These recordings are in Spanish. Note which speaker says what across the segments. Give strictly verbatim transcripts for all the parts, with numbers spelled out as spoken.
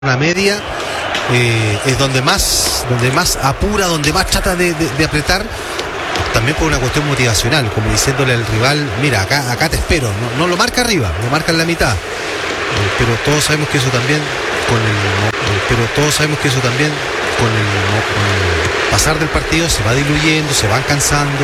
Speaker 1: Una media eh, es donde más donde más apura, donde más trata de, de, de apretar, también por una cuestión motivacional, como diciéndole al rival, mira, acá acá te espero, no, no lo marca arriba, lo marca en la mitad, eh, pero todos sabemos que eso también con el eh, pero todos sabemos que eso también con el, con el pasar del partido se va diluyendo, se van cansando,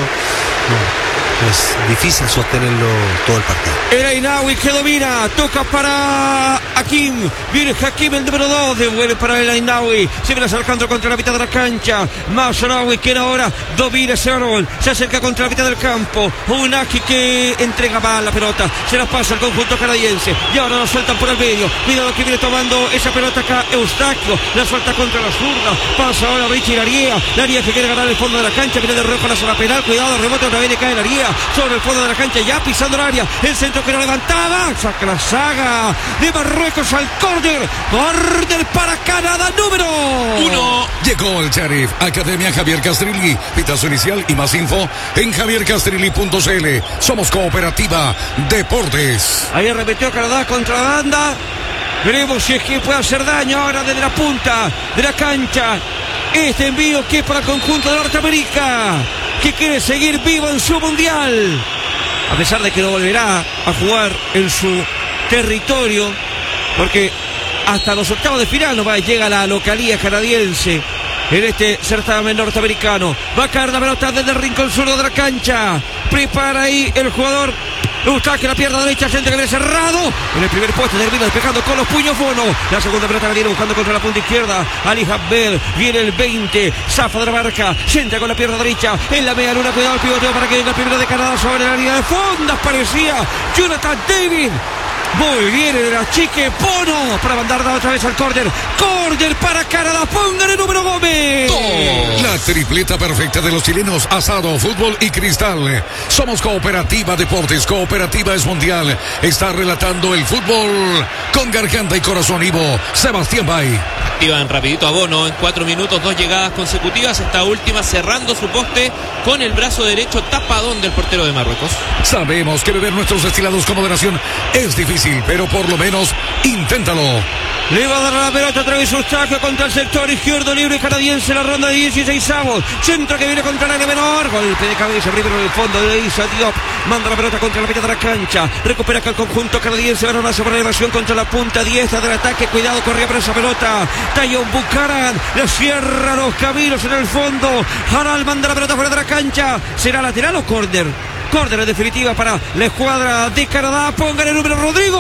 Speaker 1: no. Es difícil sostenerlo todo el partido.
Speaker 2: Era Inawi que domina, toca para Hakim, viene Hakim el número dos, devuelve para el Inawi, se viene acercando contra la mitad de la cancha, Mazraoui que ahora domina ese balón, se acerca contra la mitad del campo, Unaki que entrega mal la pelota, se la pasa al conjunto canadiense, y ahora la sueltan por el medio, mira lo que viene tomando esa pelota acá, Eustaquio, la suelta contra la zurda, pasa ahora Richie Laría, Laría que quiere ganar el fondo de la cancha, viene de rojo a la zona penal, cuidado, rebote otra vez le cae Laría, sobre el fondo de la cancha, ya pisando el área, el centro que no levantaba, saca la saga de Marruecos al córner, córner para Canadá número
Speaker 3: uno. Llegó el Sheriff, Academia Javier Castrilli, pitazo inicial y más info en javier castrilli punto c l. Somos Cooperativa Deportes.
Speaker 2: Ahí arremetió Canadá contra la banda, veremos si es que puede hacer daño ahora desde la punta de la cancha, este envío que es para el conjunto de Norteamérica, que quiere seguir vivo en su mundial, a pesar de que no volverá a jugar en su territorio, porque hasta los octavos de final no va, llega la localía canadiense en este certamen norteamericano. Va a caer la pelota desde el rincón sur de la cancha, prepara ahí el jugador Eustaquio, la pierna derecha, gente que viene cerrado en el primer puesto, termina despejando con los puños Bono, la segunda pelota la viene buscando contra la punta izquierda, Ali Habber, viene el veinte, zafa de la marca, centra con la pierna derecha, en la media luna, cuidado el pivoteo para que venga el primero de Canadá sobre la línea de fondas, parecía Jonathan David. Muy bien de la chique Bono para mandarla otra vez al córner. Córner para Canadá. Pongan el número Gómez.
Speaker 3: Dos. La tripleta perfecta de los chilenos. Asado, fútbol y cristal. Somos Cooperativa Deportes. Cooperativa es mundial. Está relatando el fútbol con garganta y corazón. Ivo Sebastián Bay.
Speaker 4: Activan rapidito a Bono en cuatro minutos, dos llegadas consecutivas. Esta última cerrando su poste con el brazo derecho tapadón del portero de Marruecos.
Speaker 3: Sabemos que beber nuestros destilados con moderación es difícil, pero por lo menos inténtalo.
Speaker 2: Le va a dar la pelota otra vez Eustaquio contra el sector izquierdo libre canadiense, la ronda de dieciséis avos. Centro que viene contra el área menor. Golpe de cabeza, primero en el fondo de Issa Diop. Manda la pelota contra la mitad de la cancha. Recupera acá el conjunto canadiense. Ahora una sobrelevación contra la punta diestra del ataque. Cuidado, corría por esa pelota. Tayon Buchanan le cierra los caminos en el fondo. Harald manda la pelota fuera de la cancha. ¿Será lateral o córner? Córner en definitiva para la escuadra de Canadá. Pongan el número Rodrigo.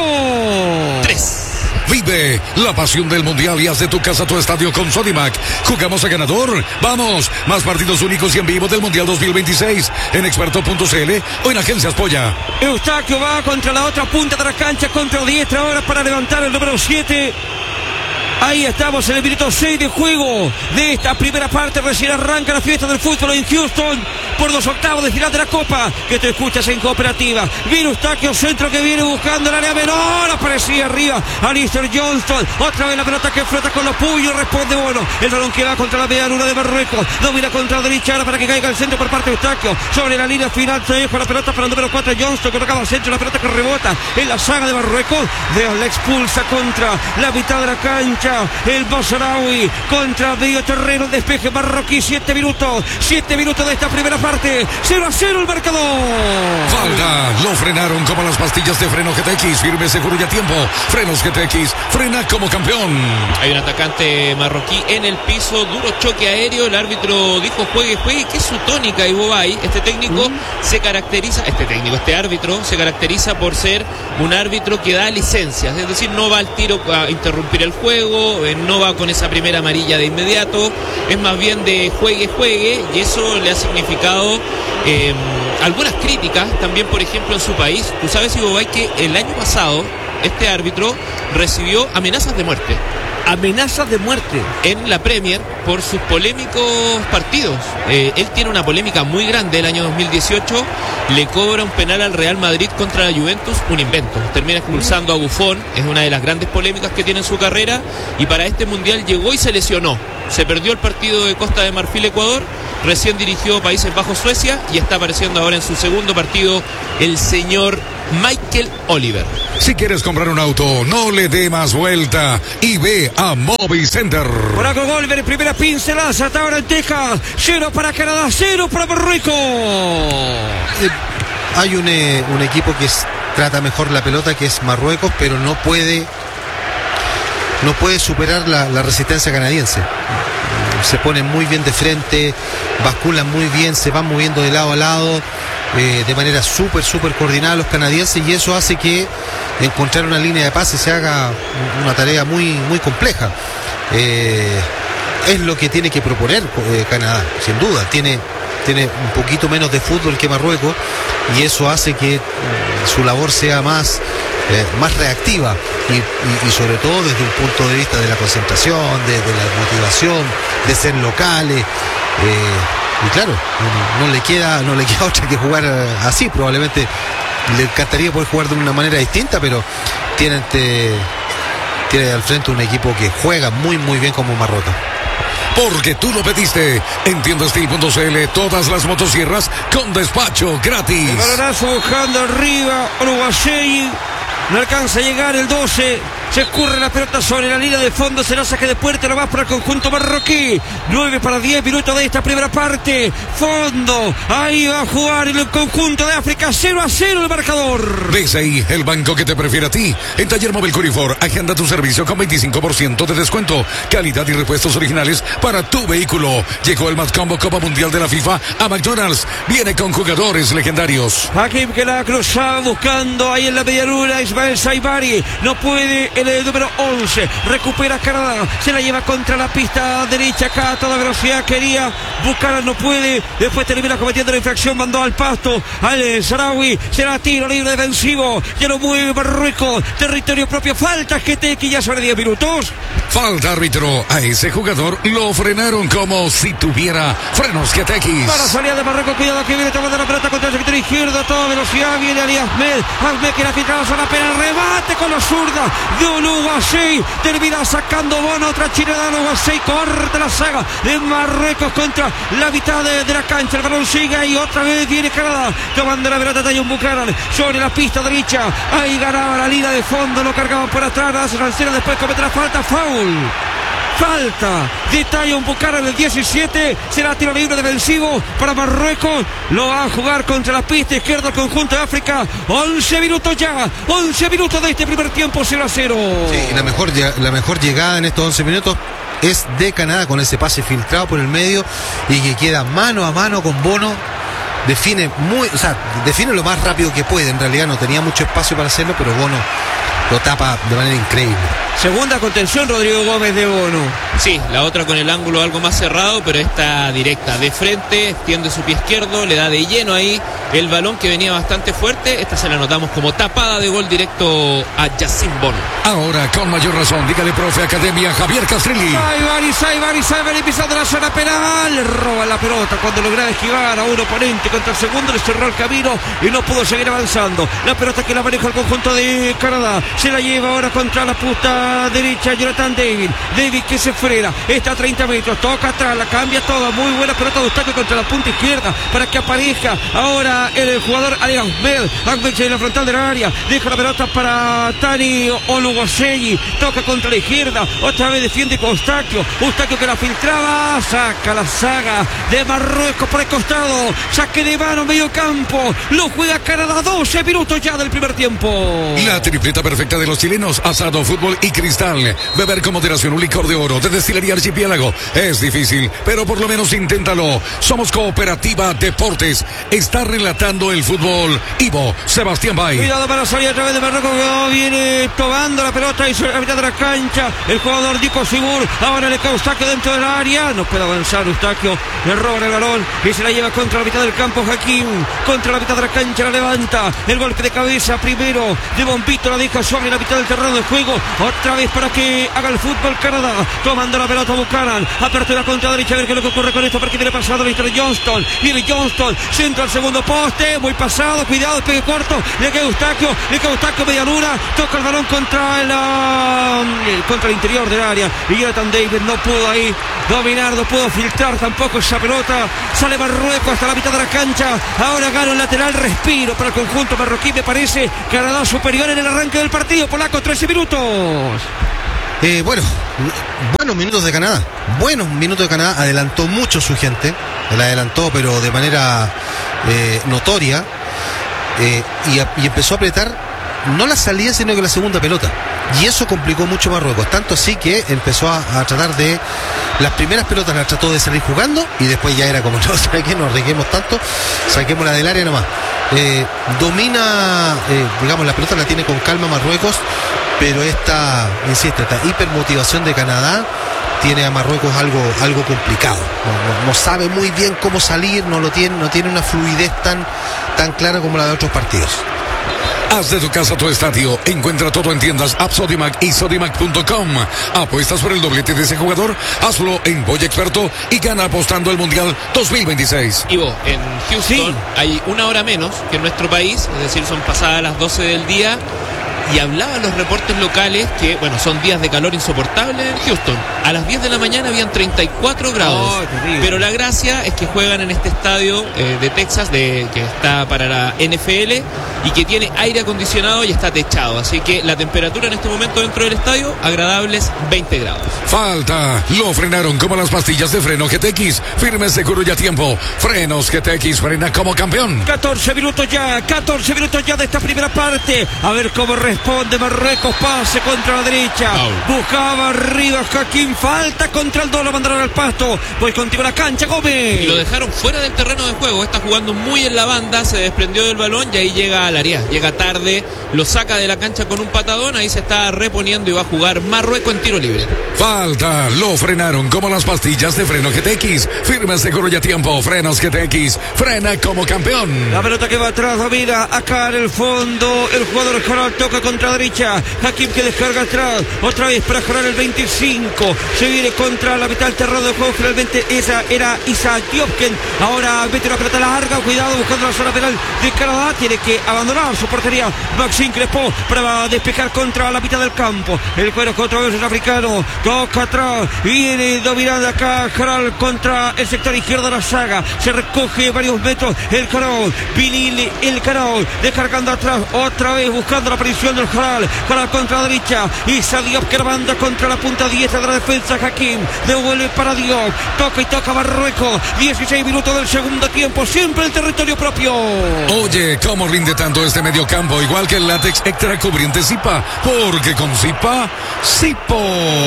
Speaker 4: Tres.
Speaker 3: Vive la pasión del mundial y haz de tu casa tu estadio con Sodimac. Jugamos a ganador. Vamos. Más partidos únicos y en vivo del mundial dos mil veintiséis en experto punto c l o en Agencias Polla.
Speaker 2: Eustaquio va contra la otra punta de la cancha, contra diestra ahora para levantar el número siete. Ahí estamos en el minuto seis de juego de esta primera parte. Recién arranca la fiesta del fútbol en Houston por los octavos de final de la Copa, que te escuchas en Cooperativa. Viene Eustaquio, centro que viene buscando el área menor, aparecía arriba Alistair Johnston, otra vez la pelota que flota con los puños, responde Bono, el balón que va contra la media luna de Marruecos, domina contra la derecha ahora para que caiga el centro por parte de Eustaquio, sobre la línea final se deja la pelota para el número cuatro Johnston, que tocaba al centro, la pelota que rebota en la saga de Marruecos, de la expulsa contra la mitad de la cancha. El Mazraoui contra medio terreno, despeje marroquí, siete minutos, siete minutos de esta primera parte, cero a cero el marcador.
Speaker 3: Falta, lo frenaron como las pastillas de freno G T X, firme, seguro y a tiempo. Frenos G T X, frena como campeón.
Speaker 4: Hay un atacante marroquí en el piso, duro choque aéreo, el árbitro dijo juegue, juegue, que es su tónica, Ivo Bay. Este técnico mm. se caracteriza, este técnico, este árbitro se caracteriza por ser un árbitro que da licencias, es decir, no va al tiro a interrumpir el juego, no va con esa primera amarilla de inmediato, es más bien de juegue, juegue, y eso le ha significado eh, algunas críticas también, por ejemplo, en su país. Tú sabes, Ivo Bay, que el año pasado este árbitro recibió amenazas de muerte.
Speaker 2: Amenazas de muerte
Speaker 4: en la Premier por sus polémicos partidos. Eh, él tiene una polémica muy grande el año dos mil dieciocho, le cobra un penal al Real Madrid contra la Juventus, un invento. Termina expulsando a Buffon, es una de las grandes polémicas que tiene en su carrera, y para este mundial llegó y se lesionó. Se perdió el partido de Costa de Marfil-Ecuador, recién dirigió Países Bajos-Suecia y está apareciendo ahora en su segundo partido el señor Michael Oliver.
Speaker 3: Si quieres comprar un auto, no le dé más vuelta y ve a Movicenter.
Speaker 2: Por acá Oliver, primera pincelada, hasta ahora en Texas. Cero para Canadá, cero para Marruecos.
Speaker 1: Eh, hay un, eh, un equipo que es, trata mejor la pelota, que es Marruecos, pero no puede no puede superar la, la resistencia canadiense. Se ponen muy bien de frente, basculan muy bien, se van moviendo de lado a lado, eh, de manera súper, súper coordinada los canadienses, y eso hace que encontrar una línea de pase se haga una tarea muy, muy compleja. Eh, es lo que tiene que proponer eh, Canadá, sin duda. Tiene, tiene un poquito menos de fútbol que Marruecos, y eso hace que eh, su labor sea más Eh, más reactiva y, y, y sobre todo desde un punto de vista de la concentración, de, de la motivación, de ser locales, eh, y claro, no, no le queda no le queda otra que jugar así. Probablemente le encantaría poder jugar de una manera distinta, pero tiene, te, tiene al frente un equipo que juega muy muy bien como Marruecos.
Speaker 3: Porque tú lo pediste. En tienda steel punto c l, todas las motosierras con despacho gratis.
Speaker 2: El balonazo buscando arriba, Uruguay. No alcanza a llegar el doce. Se escurre la pelota sobre la línea de fondo. Será saque de puerta, lo más para el conjunto marroquí. nueve para diez minutos de esta primera parte. Fondo. Ahí va a jugar el conjunto de África. cero a cero el marcador.
Speaker 3: B C I, el banco que te prefiere a ti. En Taller Móvil Curifor, agenda tu servicio con veinticinco por ciento de descuento. Calidad y repuestos originales para tu vehículo. Llegó el Matcombo Copa Mundial de la FIFA a McDonald's. Viene con jugadores legendarios.
Speaker 2: Hakim que la cruzaba buscando ahí en la media luna. Ismael Saibari. No puede el, el número once. Recupera Canadá. Se la lleva contra la pista derecha. Acá a toda velocidad quería buscar. No puede. Después termina cometiendo la infracción. Mandó al pasto al Sarawi. Será tiro libre defensivo. Ya lo mueve Marruecos. Territorio propio. Falta G T X ya sobre diez minutos.
Speaker 3: Falta árbitro. A ese jugador lo frenaron como si tuviera frenos G T X.
Speaker 2: Para salida de Marruecos. Cuidado que viene tomando la pelota contra el sector izquierdo. A toda velocidad viene Ali Ahmed. Ahmed que la filtrada a la pena. Remate con la zurda de Uluwashey. Termina sacando Bono. Otra chilena de Uluwashey. Corta la saga de Marruecos contra la mitad de, de la cancha. El balón sigue y otra vez viene Canadá. Tomando la pelota Tayon Buchanan sobre la pista derecha. Ahí ganaba la línea de fondo. Lo cargaban por atrás. Rancera después cometerá falta. Foul. Falta de Tayon Buchanan el diecisiete. Será tiro libre defensivo para Marruecos. Lo va a jugar contra la pista izquierda el conjunto de África. once minutos ya. once minutos de este primer tiempo. cero a cero.
Speaker 1: Sí, la mejor, la mejor llegada en estos once minutos es de Canadá, con ese pase filtrado por el medio y que queda mano a mano con Bono. Define muy, o sea, define lo más rápido que puede. En realidad no tenía mucho espacio para hacerlo, pero Bono lo tapa de manera increíble.
Speaker 2: Segunda contención, Rodrigo Gómez de Bono.
Speaker 4: Sí, la otra con el ángulo algo más cerrado, pero esta directa de frente, extiende su pie izquierdo, le da de lleno ahí el balón que venía bastante fuerte. Esta se la notamos como tapada de gol directo a Yacine Bono.
Speaker 3: Ahora, con mayor razón, dígale, profe Academia Javier Castrilli.
Speaker 2: Saibari, Saibari, Saibari pisando la zona penal. Le roba la pelota cuando logra esquivar a un oponente contra el segundo. Le cerró el camino y no pudo seguir avanzando. La pelota que la maneja el conjunto de Canadá. Se la lleva ahora contra la punta derecha Jonathan David. David que se frena. Está a treinta metros. Toca atrás. La cambia toda. Muy buena pelota de Eustaquio contra la punta izquierda para que aparezca ahora el jugador Ali Ahmed. Ahmed en la frontal de la área. Deja la pelota para Tani Oluwashey. Toca contra la izquierda. Otra vez defiende con Eustaquio. Eustaquio que la filtraba. Saca la saga de Marruecos por el costado. Saque de mano medio campo. Lo juega Canadá. doce minutos ya del primer tiempo.
Speaker 3: La tripleta perfecta de los chilenos. Asado, fútbol y cristal. Beber con moderación un licor de oro de Destilería Archipiélago. Es difícil, pero por lo menos inténtalo. Somos Cooperativa Deportes. Está relatando el fútbol Ivo Sebastián Bay.
Speaker 2: Cuidado para salir a través de Marruecos. Viene tomando la pelota y sobre la mitad de la cancha el jugador Dico Simur. Ahora le cae Eustaquio dentro del área. No puede avanzar Eustaquio. Le roban el balón y se la lleva contra la mitad del campo. Hakim contra la mitad de la cancha. La levanta. El golpe de cabeza primero de Bombito. La deja sobre la mitad del terreno de juego. Otra vez para que haga el fútbol Canadá. Tomando Tocando la pelota Buchanan. Apertura contra derecha. A ver qué es lo que ocurre con esto. Porque viene pasado Víctor Johnston. Viene Johnston. Centro al segundo poste. Muy pasado. Cuidado. Pegue corto. Le queda Eustaquio. Le queda Eustaquio. Media luna. Toca el balón contra el, uh, contra el interior del área. Y Jonathan David no pudo ahí dominar. No pudo filtrar tampoco esa pelota. Sale Marruecos hasta la mitad de la cancha. Ahora gana el lateral. Respiro para el conjunto marroquí. Me parece Canadá superior en el arranque del partido. Polaco, trece minutos.
Speaker 1: Eh, bueno, buenos minutos de Canadá. Buenos minutos de Canadá. Adelantó mucho su gente. La adelantó, pero de manera eh, notoria. Eh, y, a, y empezó a apretar no la salida, sino que la segunda pelota. Y eso complicó mucho Marruecos. Tanto así que empezó a, a tratar de. Las primeras pelotas las trató de salir jugando. Y después ya era como, no, ¿sabes qué? Nos arriesguemos tanto. Saquémosla del área nomás. Eh, domina, eh, digamos, la pelota la tiene con calma Marruecos. Pero esta, insisto, esta hipermotivación de Canadá tiene a Marruecos algo, algo complicado. No, no, no sabe muy bien cómo salir, no lo tiene, no tiene una fluidez tan, tan clara como la de otros partidos.
Speaker 3: Haz de tu casa tu estadio. Encuentra todo en tiendas App Sodimac y Sodimac punto com. ¿Apuestas por el doblete de ese jugador? Hazlo en Boy Experto y gana apostando el Mundial dos mil veintiséis.
Speaker 4: Ivo, en Houston sí. Hay una hora menos que en nuestro país, es decir, son pasadas las doce del día. Y hablaban los reportes locales que, bueno, son días de calor insoportable en Houston. A las diez de la mañana habían treinta y cuatro grados. Oh, pero la gracia es que juegan en este estadio eh, de Texas, de, que está para la N F L y que tiene aire acondicionado y está techado. Así que la temperatura en este momento dentro del estadio, agradables veinte grados.
Speaker 3: Falta. Lo frenaron como las pastillas de freno G T X. Firme, seguro y a tiempo. Frenos G T X, frena como campeón.
Speaker 2: catorce minutos ya, catorce minutos ya de esta primera parte. A ver cómo responde Marruecos. Pase contra la derecha. Oh. Buscaba arriba Hakim. Falta contra el dos. Lo mandaron al pasto. Voy contigo a la cancha, Gómez.
Speaker 4: Y lo dejaron fuera del terreno de juego. Está jugando muy en la banda. Se desprendió del balón y ahí llega al área. Llega tarde. Lo saca de la cancha con un patadón. Ahí se está reponiendo y va a jugar Marruecos en tiro libre.
Speaker 3: Falta. Lo frenaron como las pastillas de freno G T X. Firme, seguro y a tiempo. Frenos G T X. Frena como campeón.
Speaker 2: La pelota que va atrás. Mira acá en el fondo. El jugador Jaral toca contra la derecha. Hakim que descarga atrás. Otra vez para Jaral el veinticinco. Se viene contra la mitad del terreno de juego. Finalmente esa era Isaac Diopken. Ahora mete una pelota larga. Cuidado buscando la zona penal de Canadá. Tiene que abandonar su portería. Maxime Crespo para despejar contra la mitad del campo. El cuero contra el africano. Toca atrás. Viene dominando acá Jaral contra el sector izquierdo de la saga. Se recoge varios metros. El Carol. Vinil el Carol. Descargando atrás. Otra vez buscando la aparición del Jaral. Jaral contra la derecha. Isa Diop que la banda contra la punta diestra de la defensa. Hakim. Devuelve para Diop. Toca y toca Marruecos. dieciséis minutos del segundo tiempo. Siempre el territorio propio.
Speaker 3: Oye, ¿cómo rinde tanto este mediocampo? Igual que el látex extra cubriente Zipa. Porque con Zipa, Zipo.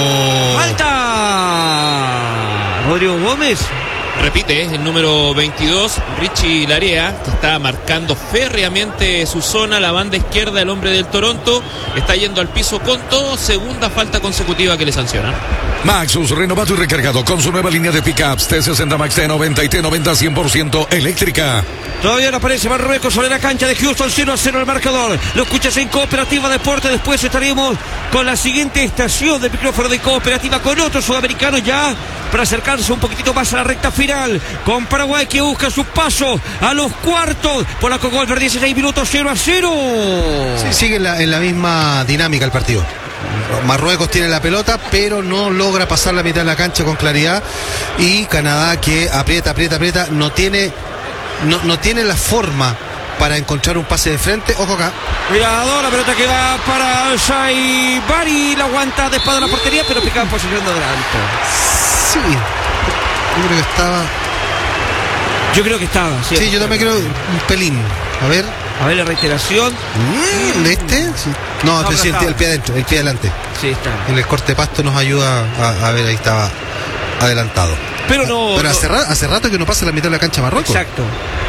Speaker 2: ¡Falta! Rodrigo Gómez.
Speaker 4: Repite, es el número veintidós, Richie Larea, que está marcando férreamente su zona. La banda izquierda, el hombre del Toronto, está yendo al piso con todo. Segunda falta consecutiva que le sancionan.
Speaker 3: Maxus, renovado y recargado con su nueva línea de pickups T sesenta Max T noventa y T noventa cien por ciento eléctrica.
Speaker 2: Todavía no aparece Marruecos sobre la cancha de Houston. Cero a cero el marcador. Lo escuchas en Cooperativa Deporte. Después estaremos con la siguiente estación de micrófono de Cooperativa con otros sudamericanos ya para acercarse un poquitito más a la recta final, con Paraguay que busca su paso a los cuartos. Por la Cogolver, dieciséis minutos, cero a cero.
Speaker 1: Sí, sigue en la, en la misma dinámica el partido. Marruecos tiene la pelota, pero no logra pasar la mitad de la cancha con claridad. Y Canadá que aprieta, aprieta, aprieta. No tiene, no, no tiene la forma para encontrar un pase de frente. Ojo acá.
Speaker 2: Cuidado, la pelota que va para Shai Bari. La aguanta de espalda en la portería, pero pica en posición de adelanto.
Speaker 1: Sí, yo creo que estaba.
Speaker 2: Yo creo que estaba,
Speaker 1: ¿cierto? Sí, yo también creo un pelín. A ver.
Speaker 2: A ver la reiteración.
Speaker 1: Mm, ¿De este? Sí. No, no sí, el, el pie adentro, el pie adelante.
Speaker 2: Sí, está.
Speaker 1: En el corte pasto nos ayuda a, a ver, ahí estaba adelantado.
Speaker 2: Pero no.
Speaker 1: Pero
Speaker 2: no.
Speaker 1: Hace, ra- hace rato que no pasa la mitad de la cancha Marruecos.
Speaker 2: Exacto.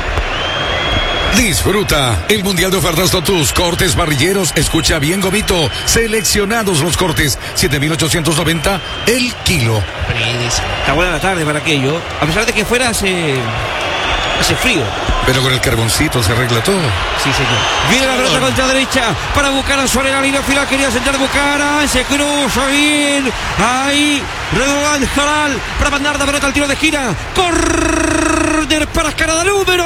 Speaker 3: Disfruta el Mundial de Ofertas Totus. Cortes parrilleros. Escucha bien, Gomito. Seleccionados los cortes. siete mil ochocientos noventa el kilo.
Speaker 2: Está buena la tarde para aquello. A pesar de que fuera hace, hace frío.
Speaker 3: Pero con el carboncito se arregla todo.
Speaker 2: Sí, señor. Viene la pelota contra derecha para Bucaram sobre la línea final. Quería sentar Bucaram. Se cruza bien. Ahí. Redogan Jaral para mandar la pelota al tiro de esquina. Corner para Canadá número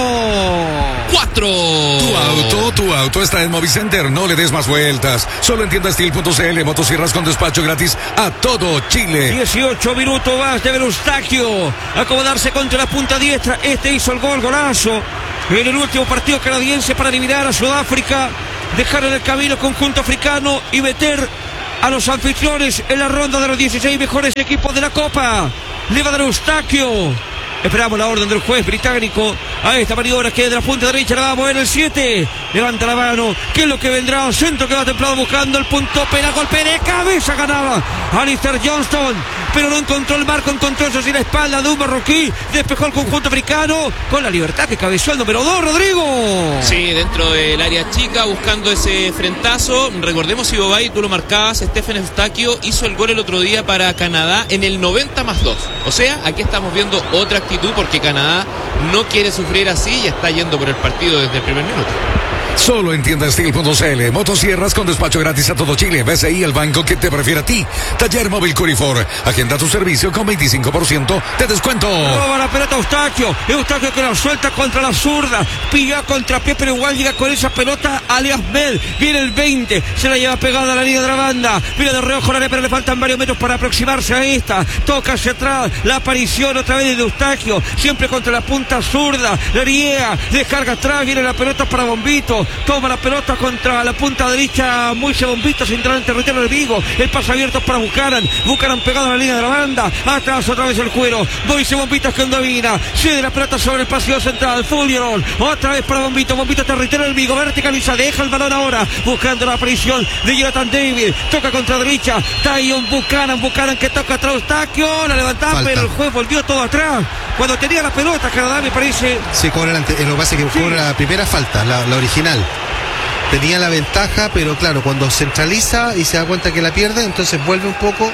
Speaker 4: cuatro.
Speaker 3: Tu auto, tu auto está en Movicenter. No le des más vueltas. Solo en tienda steel punto c l. Motosierras con despacho gratis a todo Chile.
Speaker 2: dieciocho minutos más de Eustaquio. Acomodarse contra la punta diestra. Este hizo el gol, golazo. En el último partido canadiense para eliminar a Sudáfrica. Dejar en el camino conjunto africano y meter a los anfitriones en la ronda de los dieciséis mejores equipos de la Copa. Le va a dar Eustaquio. Esperamos la orden del juez británico a esta maniobra que de la punta derecha la va a mover el siete. Levanta la mano. ¿Qué es lo que vendrá? Centro que va templado buscando el punto pena. Golpe de cabeza ganaba Alistair Johnston. Pero no encontró el marco. Encontró eso sin la espalda de un marroquí. Despejó el conjunto africano con la libertad que cabeció el número dos, Rodrigo.
Speaker 4: Sí, dentro del área chica buscando ese frentazo. Recordemos, si Bobay, tú lo marcabas, Stephen Eustaquio hizo el gol el otro día para Canadá en el noventa más dos. O sea, aquí estamos viendo otra actitud porque Canadá no quiere sufrir así y está yendo por el partido desde el primer minuto.
Speaker 3: Solo en tienda steel punto c l. Motosierras con despacho gratis a todo Chile. B C I, el banco que te prefiere a ti. Taller Móvil Curifor. Agenda tu servicio con veinticinco por ciento de descuento.
Speaker 2: Roba la pelota Eustaquio. Eustaquio que la suelta contra la zurda. Pilla contra pie, pero igual llega con esa pelota alias Med. Viene el veinte. Se la lleva pegada a la línea de la banda. Viene de reojo la área, pero le faltan varios metros para aproximarse a esta. Toca hacia atrás. La aparición otra vez de Eustaquio. Siempre contra la punta zurda. La riega. Descarga atrás. Viene la pelota para Bombito. Toma la pelota contra la punta derecha. Moise Bombito sin entrar en territorio del Vigo. El pase abierto para Bucaram. Bucaram pegado a la línea de la banda. Atrás otra vez el cuero. Moise Bombito que domina. Cede la pelota sobre el pasillo central. Fullerol. Otra vez para Bombito. Bombito territorio del Vigo. Verticaliza. Deja el balón ahora. Buscando la aparición de Jonathan David. Toca contra derecha. Tyon Buchanan. Buchanan que toca atrás. Eustaquio. La levantaba, pero el juez volvió todo atrás. Cuando tenía la pelota, Canadá me parece.
Speaker 1: Sí, cobra la, lo que pasa es que
Speaker 2: Sí.
Speaker 1: cobra la primera falta, la, la original. Tenía la ventaja, pero claro, cuando centraliza y se da cuenta que la pierde, entonces vuelve un poco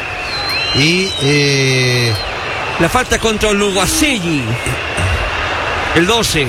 Speaker 1: y eh...
Speaker 2: La falta contra Luguaselli. El doce.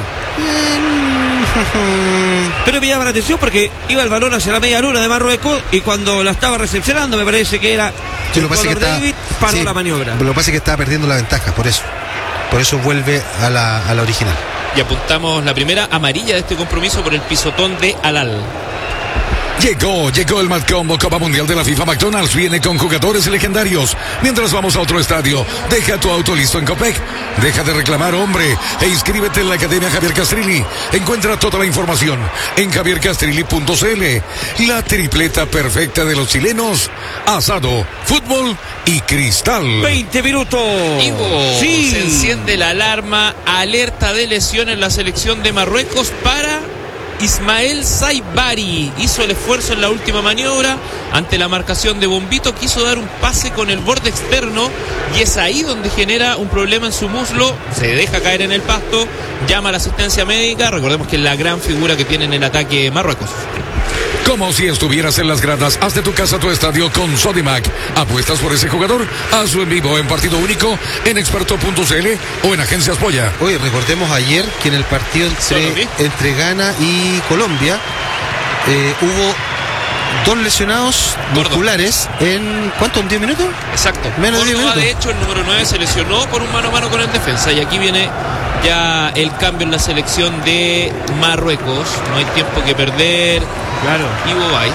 Speaker 2: Pero me llama la atención porque iba el balón hacia la media luna de Marruecos y cuando la estaba recepcionando me parece que era
Speaker 1: Sí, lo que pasa es que está,
Speaker 2: David paró
Speaker 1: sí,
Speaker 2: la maniobra.
Speaker 1: Lo que pasa es que estaba perdiendo la ventaja, por eso. Por eso vuelve a la, a la original.
Speaker 4: Y apuntamos la primera amarilla de este compromiso por el pisotón de Alal.
Speaker 3: Llegó, llegó el Mad Combo Copa Mundial de la FIFA. McDonald's viene con jugadores legendarios. Mientras vamos a otro estadio, deja tu auto listo en Copec. Deja de reclamar, hombre, e inscríbete en la Academia Javier Castrilli. Encuentra toda la información en javier castrilli punto c l. La tripleta perfecta de los chilenos: asado, fútbol y cristal.
Speaker 2: veinte minutos.
Speaker 4: Ivo,
Speaker 2: Sí.
Speaker 4: se enciende la alarma, alerta de lesión en la selección de Marruecos para Ismael Saibari. Hizo el esfuerzo en la última maniobra ante la marcación de Bombito, quiso dar un pase con el borde externo y es ahí donde genera un problema en su muslo, se deja caer en el pasto, llama a la asistencia médica. Recordemos que es la gran figura que tiene en el ataque Marruecos.
Speaker 3: Como si estuvieras en las gradas, haz de tu casa tu estadio con Sodimac. ¿Apuestas por ese jugador? Hazlo en vivo en partido único en experto punto c l o en Agencias Polla.
Speaker 1: Oye, recordemos ayer que en el partido entre, entre Ghana y Colombia eh, hubo dos lesionados
Speaker 4: Gordo.
Speaker 1: musculares en ¿cuánto? ¿En diez minutos?
Speaker 4: Exacto.
Speaker 1: Menos de diez
Speaker 4: Córdoba,
Speaker 1: minutos.
Speaker 4: de hecho, el número nueve se lesionó por un mano a mano con el defensa y aquí viene ya el cambio en la selección de Marruecos. No hay tiempo que perder.
Speaker 2: Claro.
Speaker 4: Ivo Bay.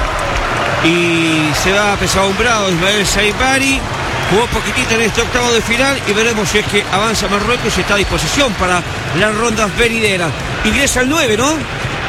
Speaker 2: Y se va apesadumbrado Ismael Saibari. Jugó poquitito en este octavo de final y veremos si es que avanza Marruecos y está a disposición para las rondas venideras. Ingresa el nueve, ¿no?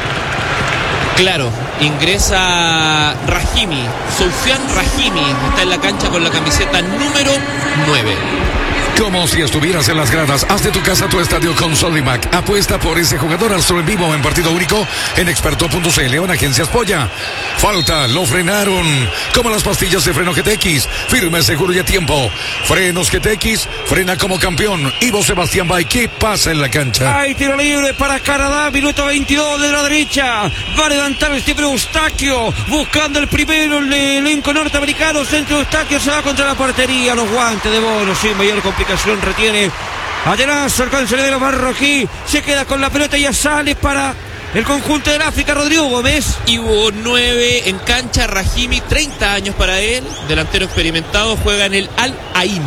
Speaker 4: Claro, ingresa Rahimi, Soufiane Rahimi, está en la cancha con la camiseta número nueve.
Speaker 3: Como si estuvieras en las gradas, haz de tu casa tu estadio con Sodimac. Apuesta por ese jugador al solo en vivo en partido único en experto punto c l o en Agencias Polla. Falta, lo frenaron. Como las pastillas de freno G T X. Firme, seguro y a tiempo. Frenos G T X, frena como campeón. Ivo Sebastián Bay, ¿qué pasa en la cancha?
Speaker 2: Hay tiro libre para Canadá, minuto veintidós de la derecha. Va a levantar el Stephen Eustaquio, buscando el primero, el elenco norteamericano. Centro Eustaquio se va contra la portería, los guantes de Bono, sin mayor complicación, retiene Adelanza el cancerbero marroquí. Se queda con la pelota y ya sale para el conjunto del África, Rodrigo Gómez.
Speaker 4: Y hubo nueve en cancha. Rahimi, treinta años para él. Delantero experimentado, juega en el Al Ain.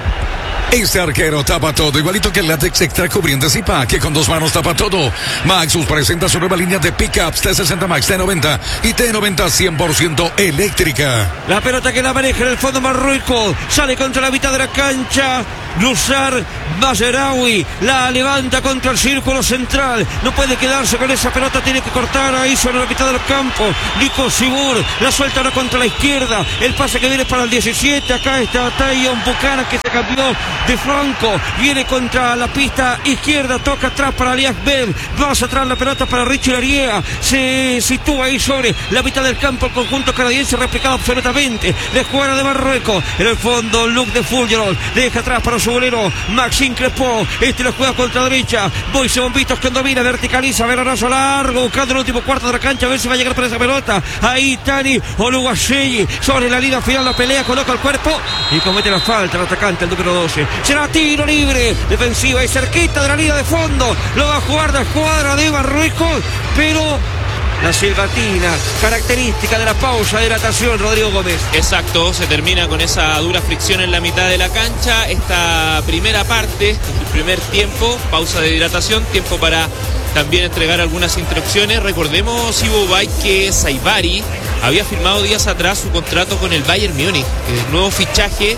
Speaker 3: Este arquero tapa todo, igualito que el látex extra cubriente Zipa, que con dos manos tapa todo. Maxus presenta su nueva línea de pickups T sesenta Max, T noventa y T noventa cien por ciento eléctrica.
Speaker 2: La pelota que la maneja en el fondo Marruecos, sale contra la mitad de la cancha. Nusar Mazraoui la levanta contra el círculo central. No puede quedarse con esa pelota, tiene que cortar ahí sobre la mitad del campo. Nico Sibur la suelta ahora contra la izquierda. El pase que viene para el diecisiete. Acá está Tayon Buchanan, que se cambió de flanco. Viene contra la pista izquierda. Toca atrás para Alias Bell. Más atrás la pelota para Richie Lariea. Se sitúa ahí sobre la mitad del campo el conjunto canadiense, replicado absolutamente. La escuadra de Marruecos. En el fondo, Luke de Fulgerol deja atrás para su bolero Maxime Crespó. Este lo juega contra la derecha. Boise Bombitos que domina, verticaliza, velorazo largo, buscando el último cuarto de la cancha, a ver si va a llegar para esa pelota. Ahí Tani Oluwaseyi sobre la línea final, la pelea, coloca el cuerpo y comete la falta el atacante, el número doce. Será tiro libre, defensiva y cerquita de la línea de fondo. Lo va a jugar la escuadra de Marruecos, pero la silbatina, característica de la pausa de hidratación, Rodrigo Gómez.
Speaker 4: Exacto, se termina con esa dura fricción en la mitad de la cancha. Esta primera parte, el primer tiempo, pausa de hidratación, tiempo para también entregar algunas instrucciones. Recordemos, Ivo Bay, que Saibari había firmado días atrás su contrato con el Bayern Múnich, el nuevo fichaje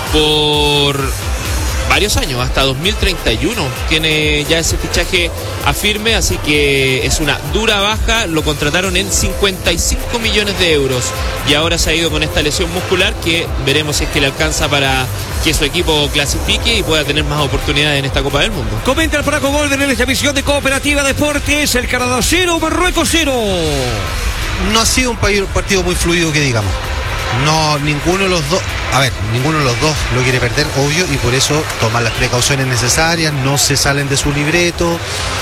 Speaker 4: por varios años, hasta dos mil treinta y uno tiene ya ese fichaje a firme, así que es una dura baja. Lo contrataron en cincuenta y cinco millones de euros y ahora se ha ido con esta lesión muscular que veremos si es que le alcanza para que su equipo clasifique y pueda tener más oportunidades en esta Copa del Mundo.
Speaker 2: Comenta el Paraco Golden en esta emisión de Cooperativa Deportes. El Canadá cero, Marruecos cero.
Speaker 1: No ha sido un partido muy fluido, que digamos. No, ninguno de los dos, a ver, ninguno de los dos lo quiere perder, obvio, y por eso toman las precauciones necesarias, no se salen de su libreto.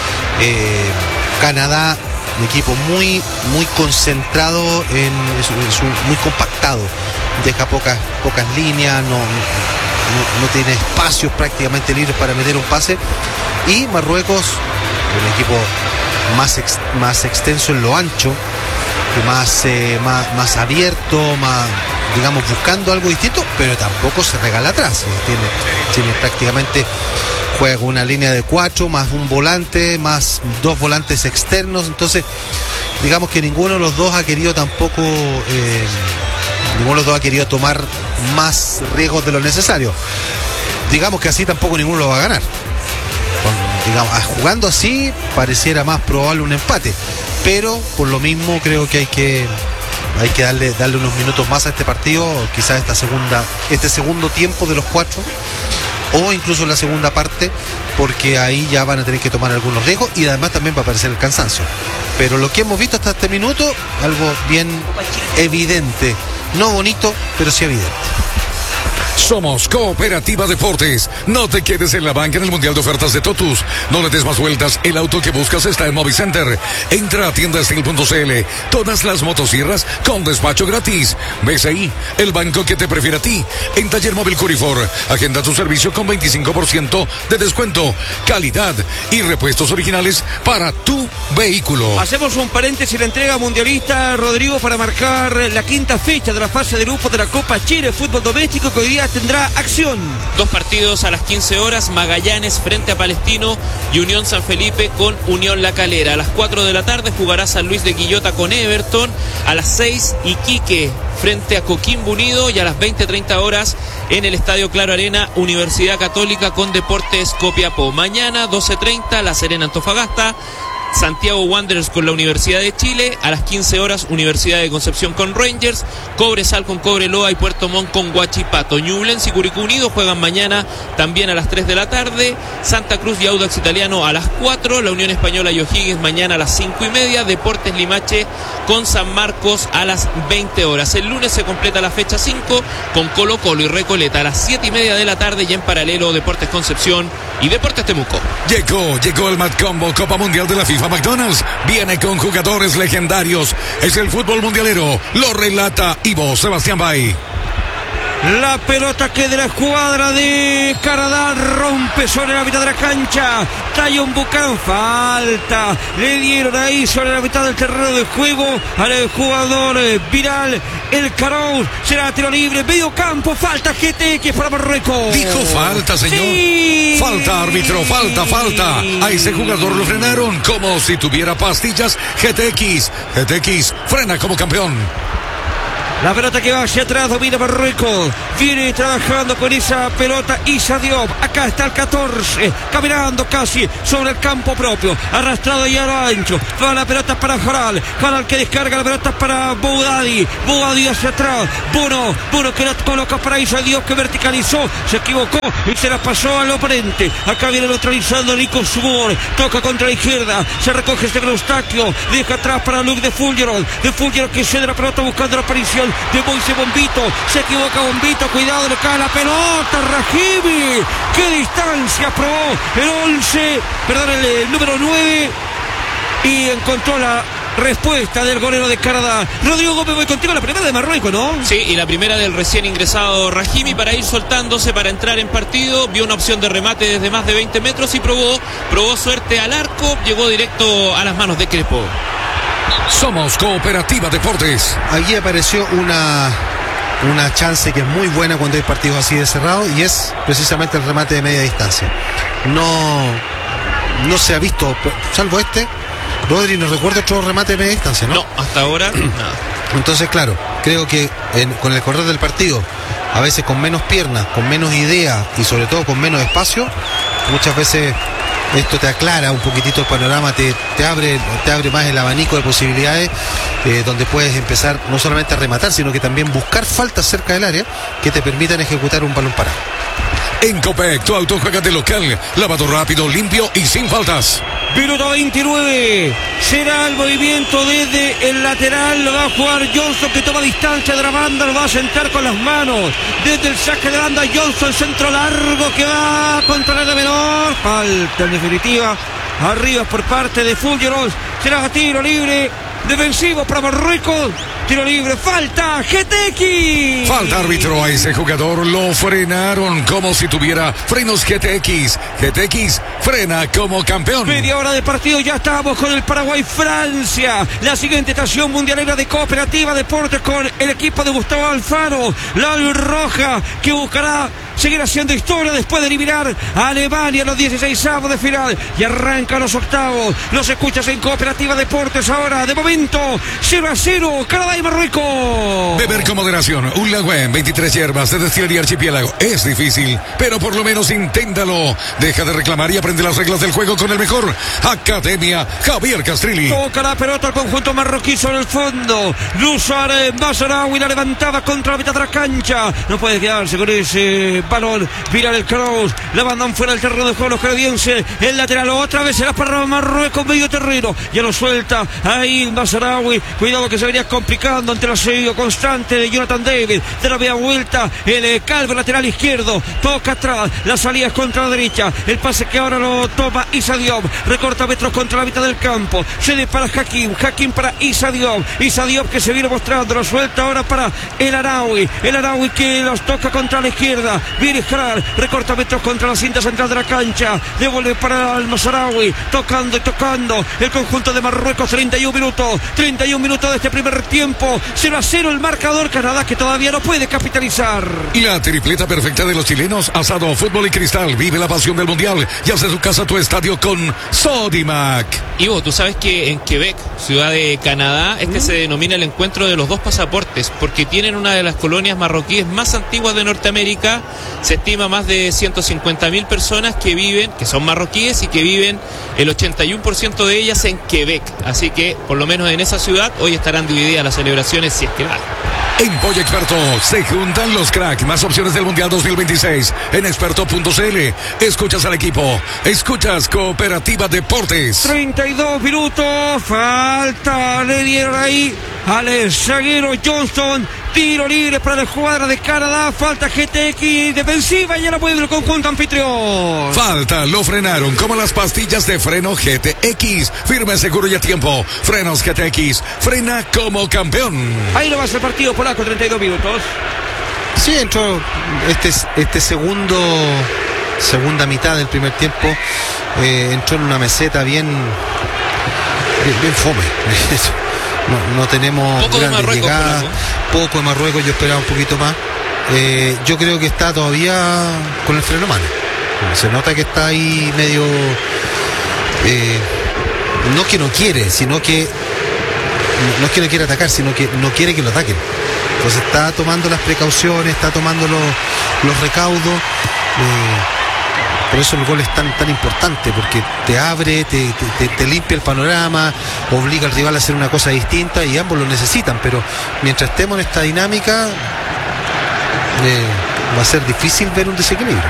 Speaker 1: Eh, Canadá, un equipo muy, muy concentrado, en, en su, muy compactado, deja pocas, pocas líneas, no, no, no tiene espacios prácticamente libres para meter un pase. Y Marruecos, un equipo más, ex, más extenso en lo ancho, Más, eh, más, más abierto, más, digamos, buscando algo distinto, pero tampoco se regala atrás. Tiene, tiene prácticamente, juega con una línea de cuatro, más un volante, más dos volantes externos. Entonces, digamos que ninguno de los dos ha querido tampoco, eh, ninguno de los dos ha querido tomar más riesgos de lo necesario. Digamos que así tampoco ninguno lo va a ganar. Con, digamos, jugando así, pareciera más probable un empate. Pero por lo mismo creo que hay que hay que darle darle unos minutos más a este partido, quizás esta segunda este segundo tiempo de los cuatro, o incluso la segunda parte, porque ahí ya van a tener que tomar algunos riesgos y además también va a aparecer el cansancio. Pero lo que hemos visto hasta este minuto, algo bien evidente, no bonito, pero sí evidente.
Speaker 3: Somos Cooperativa Deportes. No te quedes en la banca en el Mundial de Ofertas de Totus. No le des más vueltas. El auto que buscas está en Movicenter. Entra a tienda steel punto c l. Todas las motosierras con despacho gratis. B C I, el banco que te prefiere a ti. En Taller Móvil Curifor. Agenda tu servicio con veinticinco por ciento de descuento. Calidad y repuestos originales para tu vehículo.
Speaker 2: Hacemos un paréntesis en la entrega mundialista, Rodrigo, para marcar la quinta fecha de la fase de grupo de la Copa Chile Fútbol Doméstico, que hoy día tendrá acción.
Speaker 4: Dos partidos a las quince horas, Magallanes frente a Palestino y Unión San Felipe con Unión La Calera. A las cuatro de la tarde jugará San Luis de Quillota con Everton. A las seis, Iquique frente a Coquimbo Unido, y a las veinte treinta horas en el Estadio Claro Arena, Universidad Católica con Deportes Copiapó. Mañana doce treinta, La Serena Antofagasta, Santiago Wanderers con la Universidad de Chile. A las quince horas, Universidad de Concepción con Rangers, Cobresal con Cobreloa y Puerto Montt con Huachipato. Ñublense y Curicó Unido juegan mañana también a las tres de la tarde. Santa Cruz y Audax Italiano a las cuatro. La Unión Española y O'Higgins mañana a las cinco y media. Deportes Limache con San Marcos a las veinte horas. El lunes se completa la fecha cinco con Colo Colo y Recoleta a las siete y media de la tarde, y en paralelo Deportes Concepción y Deportes Temuco.
Speaker 3: Llegó, llegó el Mad Combo Copa Mundial de la FIFA McDonald's. Viene con jugadores legendarios. Es el fútbol mundialero. Lo relata Ivo Sebastián Bay.
Speaker 2: La pelota que de la escuadra de Canadá rompe sobre la mitad de la cancha. Tayon Buchan, falta. Le dieron ahí sobre la mitad del terreno de juego al jugador Viral. El Carón será tiro libre, medio campo, falta G T X para Marruecos.
Speaker 3: Dijo falta, señor.
Speaker 2: Sí.
Speaker 3: Falta, árbitro, falta, falta. A ese jugador lo frenaron como si tuviera pastillas. G T X, G T X, frena como campeón.
Speaker 2: La pelota que va hacia atrás, domina Marruecos. Viene trabajando con esa pelota Issa Diop. Acá está el catorce, caminando casi sobre el campo propio. Arrastrado y a lo ancho. Va la pelota para Jaral. Jaral que descarga la pelota para Boudadi. Boudadi hacia atrás. Bono, Bono que la coloca para Issa Diop, que verticalizó. Se equivocó y se la pasó al oponente. Acá viene neutralizando Nico Subor. Toca contra la izquierda. Se recoge este Eustaquio. Deja atrás para Luke de Fulgeron. De Fulgeron que cede la pelota buscando la aparición de Moise Bombito. Se equivoca Bombito, cuidado, le cae la pelota Rahimi. Qué distancia probó el once, perdón, el, el número nueve, y encontró la respuesta del golero de Canadá. Rodrigo Gómez, voy contigo, la primera de Marruecos, ¿no?
Speaker 4: Sí, y la primera del recién ingresado Rahimi para ir soltándose, para entrar en partido. Vio una opción de remate desde más de veinte metros y probó, probó suerte al arco, llegó directo a las manos de Crespo.
Speaker 3: Somos Cooperativa Deportes.
Speaker 1: Allí apareció una, una chance que es muy buena cuando hay partidos así de cerrados, y es precisamente el remate de media distancia. No, no se ha visto, salvo este, Rodri, no recuerdo otro remate de media distancia, ¿no?
Speaker 4: No, hasta ahora nada.
Speaker 1: Entonces, claro, creo que en, con el correr del partido, a veces con menos piernas, con menos idea y sobre todo con menos espacio, muchas veces esto te aclara un poquitito el panorama, te, te abre te abre más el abanico de posibilidades, eh, donde puedes empezar no solamente a rematar, sino que también buscar faltas cerca del área que te permitan ejecutar un balón parado.
Speaker 3: En Copec, tu auto juega de local, lavado rápido, limpio y sin faltas.
Speaker 2: Minuto veintinueve, será el movimiento desde el lateral, lo va a jugar Johnson, que toma distancia de la banda, lo va a sentar con las manos, desde el saque de banda Johnson, centro largo que va contra la de menor, falta en definitiva, arriba por parte de Fulgeron, será tiro libre, defensivo para Marruecos, tiro libre, falta G T X.
Speaker 3: Falta, árbitro, a ese jugador lo frenaron como si tuviera frenos G T X. G T X frena como campeón.
Speaker 2: Media hora de partido, ya estamos con el Paraguay-Francia. La siguiente estación mundialera de Cooperativa Deportes con el equipo de Gustavo Alfaro. La roja que buscará seguir haciendo historia después de eliminar a Alemania en los dieciseisavos de final. Y arrancan los octavos. Los escuchas en Cooperativa Deportes ahora. De momento, cero a cero, Canadá y Marruecos.
Speaker 3: Beber con moderación. Un Lagüen, veintitrés hierbas de Destilería Archipiélago. Es difícil, pero por lo menos inténtalo. Deja de reclamar y aprende las reglas del juego con el mejor. Academia Javier Castrilli.
Speaker 2: Toca la pelota al conjunto marroquí sobre el fondo. Luzar Mazaraoui la levantaba contra la mitad de la cancha. No puede quedarse con ese balón. Viral el cross. La mandan fuera del terreno de juego los canadienses. El lateral otra vez se la para Marruecos, medio terreno. Ya lo suelta ahí Mazaraoui. Cuidado que se venía complicando ante el asedio constante de Jonathan David. De la media vuelta. El Calvo lateral izquierdo. Toca atrás. La salida es contra la derecha. El pase que ahora lo toma Issa Diop. Recorta metros contra la mitad del campo. Cede para Hakim. Hakim para Issa Diop. Issa Diop que se viene mostrando. Lo suelta ahora para el Araoui. El Araoui que los toca contra la izquierda. Viene Jaral. Recorta metros contra la cinta central de la cancha. Devuelve para el Mazaraoui. Tocando y tocando. El conjunto de Marruecos. treinta y un minutos. treinta y un minutos de este primer tiempo. cero a cero el marcador. Canadá que todavía no puede capitalizar.
Speaker 3: La tripleta perfecta de los chilenos. Asado, fútbol y cristal. Vive la pasión del mundial. Y hace su casa tu estadio con Sodimac.
Speaker 4: Ivo, tú sabes que en Quebec, ciudad de Canadá, este ¿Mm? se denomina el encuentro de los dos pasaportes, porque tienen una de las colonias marroquíes más antiguas de Norteamérica. Se estima más de ciento cincuenta mil personas que viven, que son marroquíes y que viven el ochenta y uno por ciento de ellas en Quebec. Así que, por lo menos en esa ciudad, hoy estarán divididas las celebraciones, si es que hay.
Speaker 3: En Pollo Experto se juntan los cracks, más opciones del Mundial dos mil veintiséis en experto punto c l. Escuchas al equipo, escuchas Cooperativa Deportes.
Speaker 2: treinta y dos minutos, falta, le dieron ahí al zaguero Johnson, tiro libre para la escuadra de Canadá, falta G T X defensiva y ya la puede el conjunto anfitrión.
Speaker 3: Falta, lo frenaron como las pastillas de freno G T X, firme, seguro y a tiempo. Frenos G T X, frena como campeón.
Speaker 2: Ahí lo va a hacer partido polaco, treinta y dos minutos.
Speaker 1: Sí, entró este, este segundo, segunda mitad del primer tiempo, eh, entró en una meseta bien, bien, bien fome. No, no tenemos
Speaker 4: poco
Speaker 1: grandes
Speaker 4: de
Speaker 1: llegadas, poco de Marruecos, yo esperaba un poquito más. Eh, yo creo que está todavía con el freno a mano. Se nota que está ahí medio, eh, no que no quiere, sino que no es que no quiere atacar, sino que no quiere que lo ataquen. Entonces está tomando las precauciones, está tomando los, los recaudos. Eh, por eso el gol es tan, tan importante, porque te abre, te, te, te limpia el panorama, obliga al rival a hacer una cosa distinta y ambos lo necesitan. Pero mientras estemos en esta dinámica, eh, va a ser difícil ver un desequilibrio.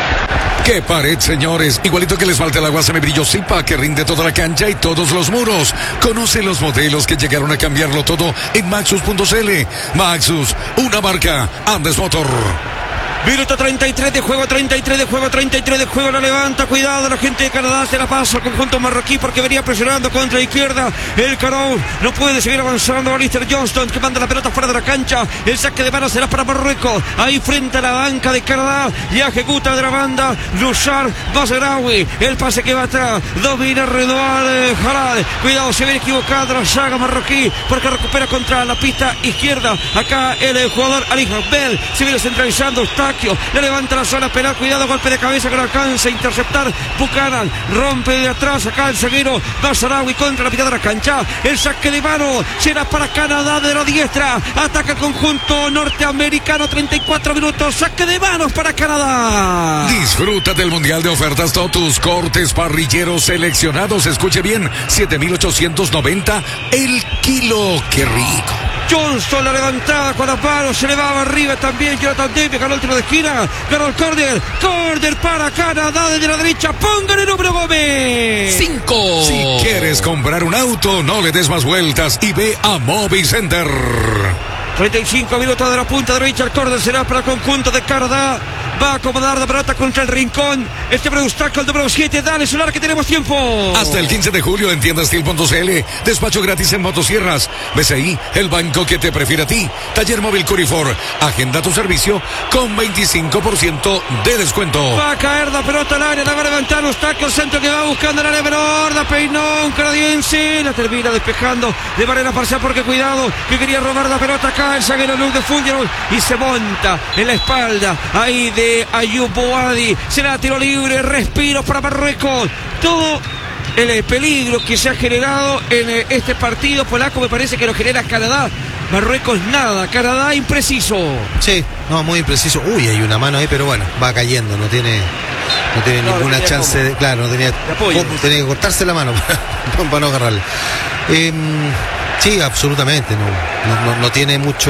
Speaker 3: ¡Qué pared, señores! Igualito que les falta el agua semibrillo Zipa, que rinde toda la cancha y todos los muros. Conoce los modelos que llegaron a cambiarlo todo en Maxus punto c l. Maxus, una marca Andes Motor.
Speaker 2: Minuto treinta y tres de juego, treinta y tres de juego, treinta y tres de juego, la levanta, cuidado, la gente de Canadá se la pasa al conjunto marroquí porque venía presionando contra la izquierda, el Carón no puede seguir avanzando, Alistair Johnston que manda la pelota fuera de la cancha, el saque de mano será para Marruecos, ahí frente a la banca de Canadá, y ejecuta de la banda, Lushar Basarawi, el pase que va atrás, domina Redouane Harad, cuidado, se viene equivocado la saga marroquí, porque recupera contra la pista izquierda, acá el jugador Ali Habel, se viene centralizando, está le levanta la zona penal, cuidado, golpe de cabeza que no alcanza a interceptar Buchanan, rompe de atrás acá el zaguero Basarawi contra la mitad de la cancha, el saque de mano será para Canadá de la diestra, ataca el conjunto norteamericano, treinta y cuatro minutos, saque de manos para Canadá.
Speaker 3: Disfruta del Mundial de Ofertas Totus, cortes parrilleros seleccionados, escuche bien, siete mil ochocientos noventa el kilo, qué rico.
Speaker 2: Johnston la levantada con las manos, se le va arriba también Jonathan Davis, ganó el tiro de esquina, ganó el córner, córner para Canadá desde la derecha, pongan el número Gómez.
Speaker 4: Cinco.
Speaker 3: Si quieres comprar un auto, no le des más vueltas y ve a Mobi Center.
Speaker 2: treinta y cinco minutos de la punta derecha, el córner será para el conjunto de Canadá. Va a acomodar la pelota contra el rincón. Este Breustaco, el número siete. Dale, Solar, que tenemos tiempo.
Speaker 3: Hasta el quince de julio en tiendas Steel punto c l. Despacho gratis en motosierras. B C I, el banco que te prefiere a ti. Taller móvil Curifor. Agenda tu servicio con veinticinco por ciento de descuento.
Speaker 2: Va a caer la pelota al área. La va a levantar Eustaquio. El centro que va buscando el área menor. La peinó un canadiense. La termina despejando de manera parcial porque cuidado que quería robar la pelota acá. El zaguero Luke de Fungiron. Y se monta en la espalda. Ahí de Ayub Boadi, será tiro libre, respiro para Marruecos, todo el peligro que se ha generado en este partido polaco me parece que lo genera Canadá, Marruecos nada, Canadá impreciso.
Speaker 1: Sí, no, muy impreciso, uy, hay una mano ahí, pero bueno, va cayendo, no tiene no tiene no, ninguna no chance como. de, claro, no tenía, de tenía que cortarse la mano para, para no agarrarle. Eh, sí, absolutamente, no, no, no tiene mucho.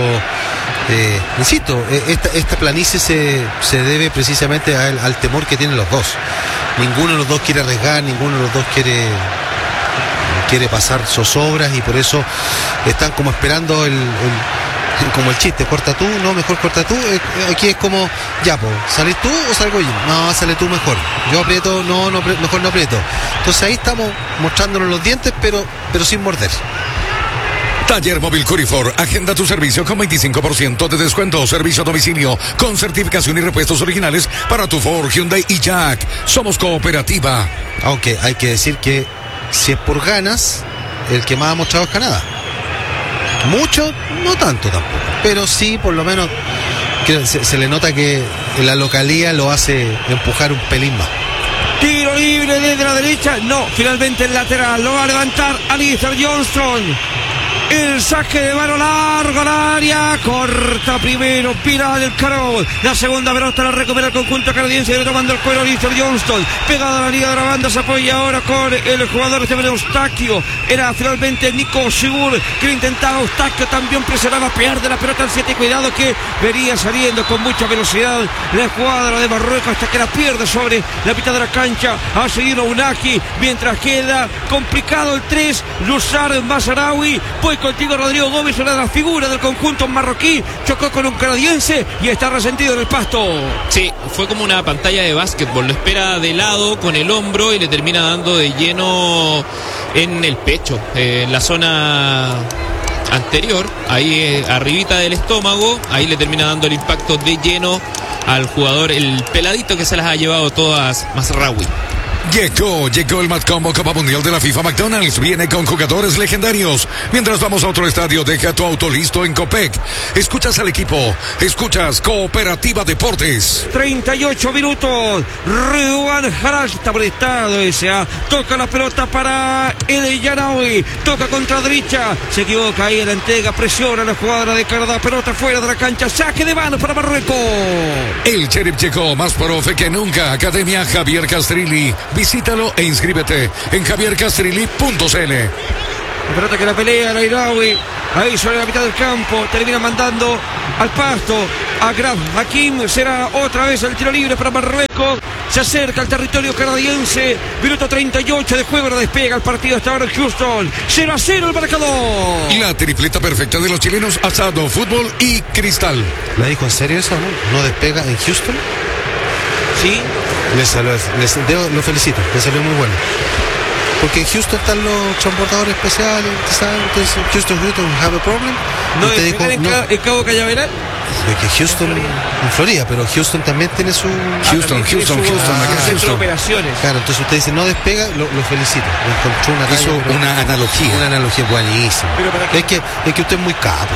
Speaker 1: Eh, insisto, esta, esta planicie se, se debe precisamente al, al temor que tienen los dos. Ninguno de los dos quiere arriesgar, ninguno de los dos quiere quiere pasar zozobras y por eso están como esperando el, el como el chiste, corta tú, no, mejor corta tú. Aquí es como, ya, pues, ¿salís tú o salgo yo? No, sale tú mejor. Yo aprieto, no, no, mejor no aprieto. Entonces ahí estamos mostrándonos los dientes, pero, pero sin morder.
Speaker 3: Taller Móvil Curifor, agenda tu servicio con veinticinco por ciento de descuento, servicio a domicilio, con certificación y repuestos originales para tu Ford, Hyundai y Jack. Somos cooperativa.
Speaker 1: Aunque hay que decir que si es por ganas, el que más ha mostrado es Canadá. Mucho, no tanto tampoco, pero sí por lo menos que se, se le nota que la localía lo hace empujar un pelín más.
Speaker 2: Tiro libre desde la derecha, no, finalmente el lateral, lo va a levantar Alistair Johnston. El saque de mano largo al área, corta primero, pira del Carol. La segunda pelota la recupera el conjunto canadiense, viene tomando el cuero Alistair Johnston. Pegado a la liga de la banda, se apoya ahora con el jugador de Eustaquio. Era finalmente Nico Sigur que lo intentaba. Eustaquio también presionaba, pierde la pelota al siete. Cuidado que venía saliendo con mucha velocidad la escuadra de Marruecos hasta que la pierde sobre la mitad de la cancha. Ha seguido Unagi mientras queda complicado el tres. Lushar Basarawi. Pues contigo Rodrigo Gómez, una de las figuras del conjunto marroquí, chocó con un canadiense y está resentido en el pasto.
Speaker 4: Sí, fue como una pantalla de básquetbol, lo espera de lado con el hombro y le termina dando de lleno en el pecho, eh, en la zona anterior, ahí eh, arribita del estómago, ahí le termina dando el impacto de lleno al jugador, el peladito que se las ha llevado todas, Mazraoui.
Speaker 3: Llegó, llegó el Matcombo Copa Mundial de la FIFA. McDonald's viene con jugadores legendarios. Mientras vamos a otro estadio, deja tu auto listo en Copec. Escuchas al equipo, escuchas Cooperativa Deportes.
Speaker 2: treinta y ocho minutos. Ridwan Haraj está prestado ese. ¿eh? Toca la pelota para El Yanawi. Toca contra derecha. Se equivoca ahí en la entrega. Presiona la jugadora de Canadá. Pelota fuera de la cancha. Saque de mano para Marruecos.
Speaker 3: El Sheriff llegó más profe que nunca. Academia Javier Castrilli. Visítalo e inscríbete en javier castrilli punto c l.
Speaker 2: La pelota que la pelea el Airaoui. Ahí sobre la mitad del campo. Termina mandando al pasto a Graf Hakim. Será otra vez el tiro libre para Marruecos. Se acerca al territorio canadiense. Minuto treinta y ocho de juego. No despega el partido hasta ahora en Houston. cero a cero el marcador.
Speaker 3: La tripleta perfecta de los chilenos: asado, fútbol y cristal.
Speaker 1: ¿La dijo en serio eso, no? ¿No despega en Houston?
Speaker 2: Sí.
Speaker 1: Les, les, les, lo felicito, le salió muy bueno. Porque en Houston están los transportadores especiales, ¿sabes? Entonces, Houston, Houston, have a problem.
Speaker 2: ¿No
Speaker 1: te
Speaker 2: dijo, en,
Speaker 1: no,
Speaker 2: Cabo, en Cabo Cañaveral?
Speaker 1: Es que Houston, en Florida. en Florida, pero Houston también tiene su...
Speaker 3: Houston,
Speaker 2: ah,
Speaker 3: Houston,
Speaker 2: tiene su,
Speaker 3: Houston,
Speaker 2: ah,
Speaker 3: acá
Speaker 2: centro
Speaker 3: Houston.
Speaker 2: de operaciones.
Speaker 1: Claro, entonces usted dice, no despega, lo, lo felicito. Encontró una,
Speaker 3: Hizo
Speaker 1: talla,
Speaker 3: una analogía.
Speaker 1: Una analogía buenísima.
Speaker 2: Pero para
Speaker 1: es, que, es que usted es muy capo.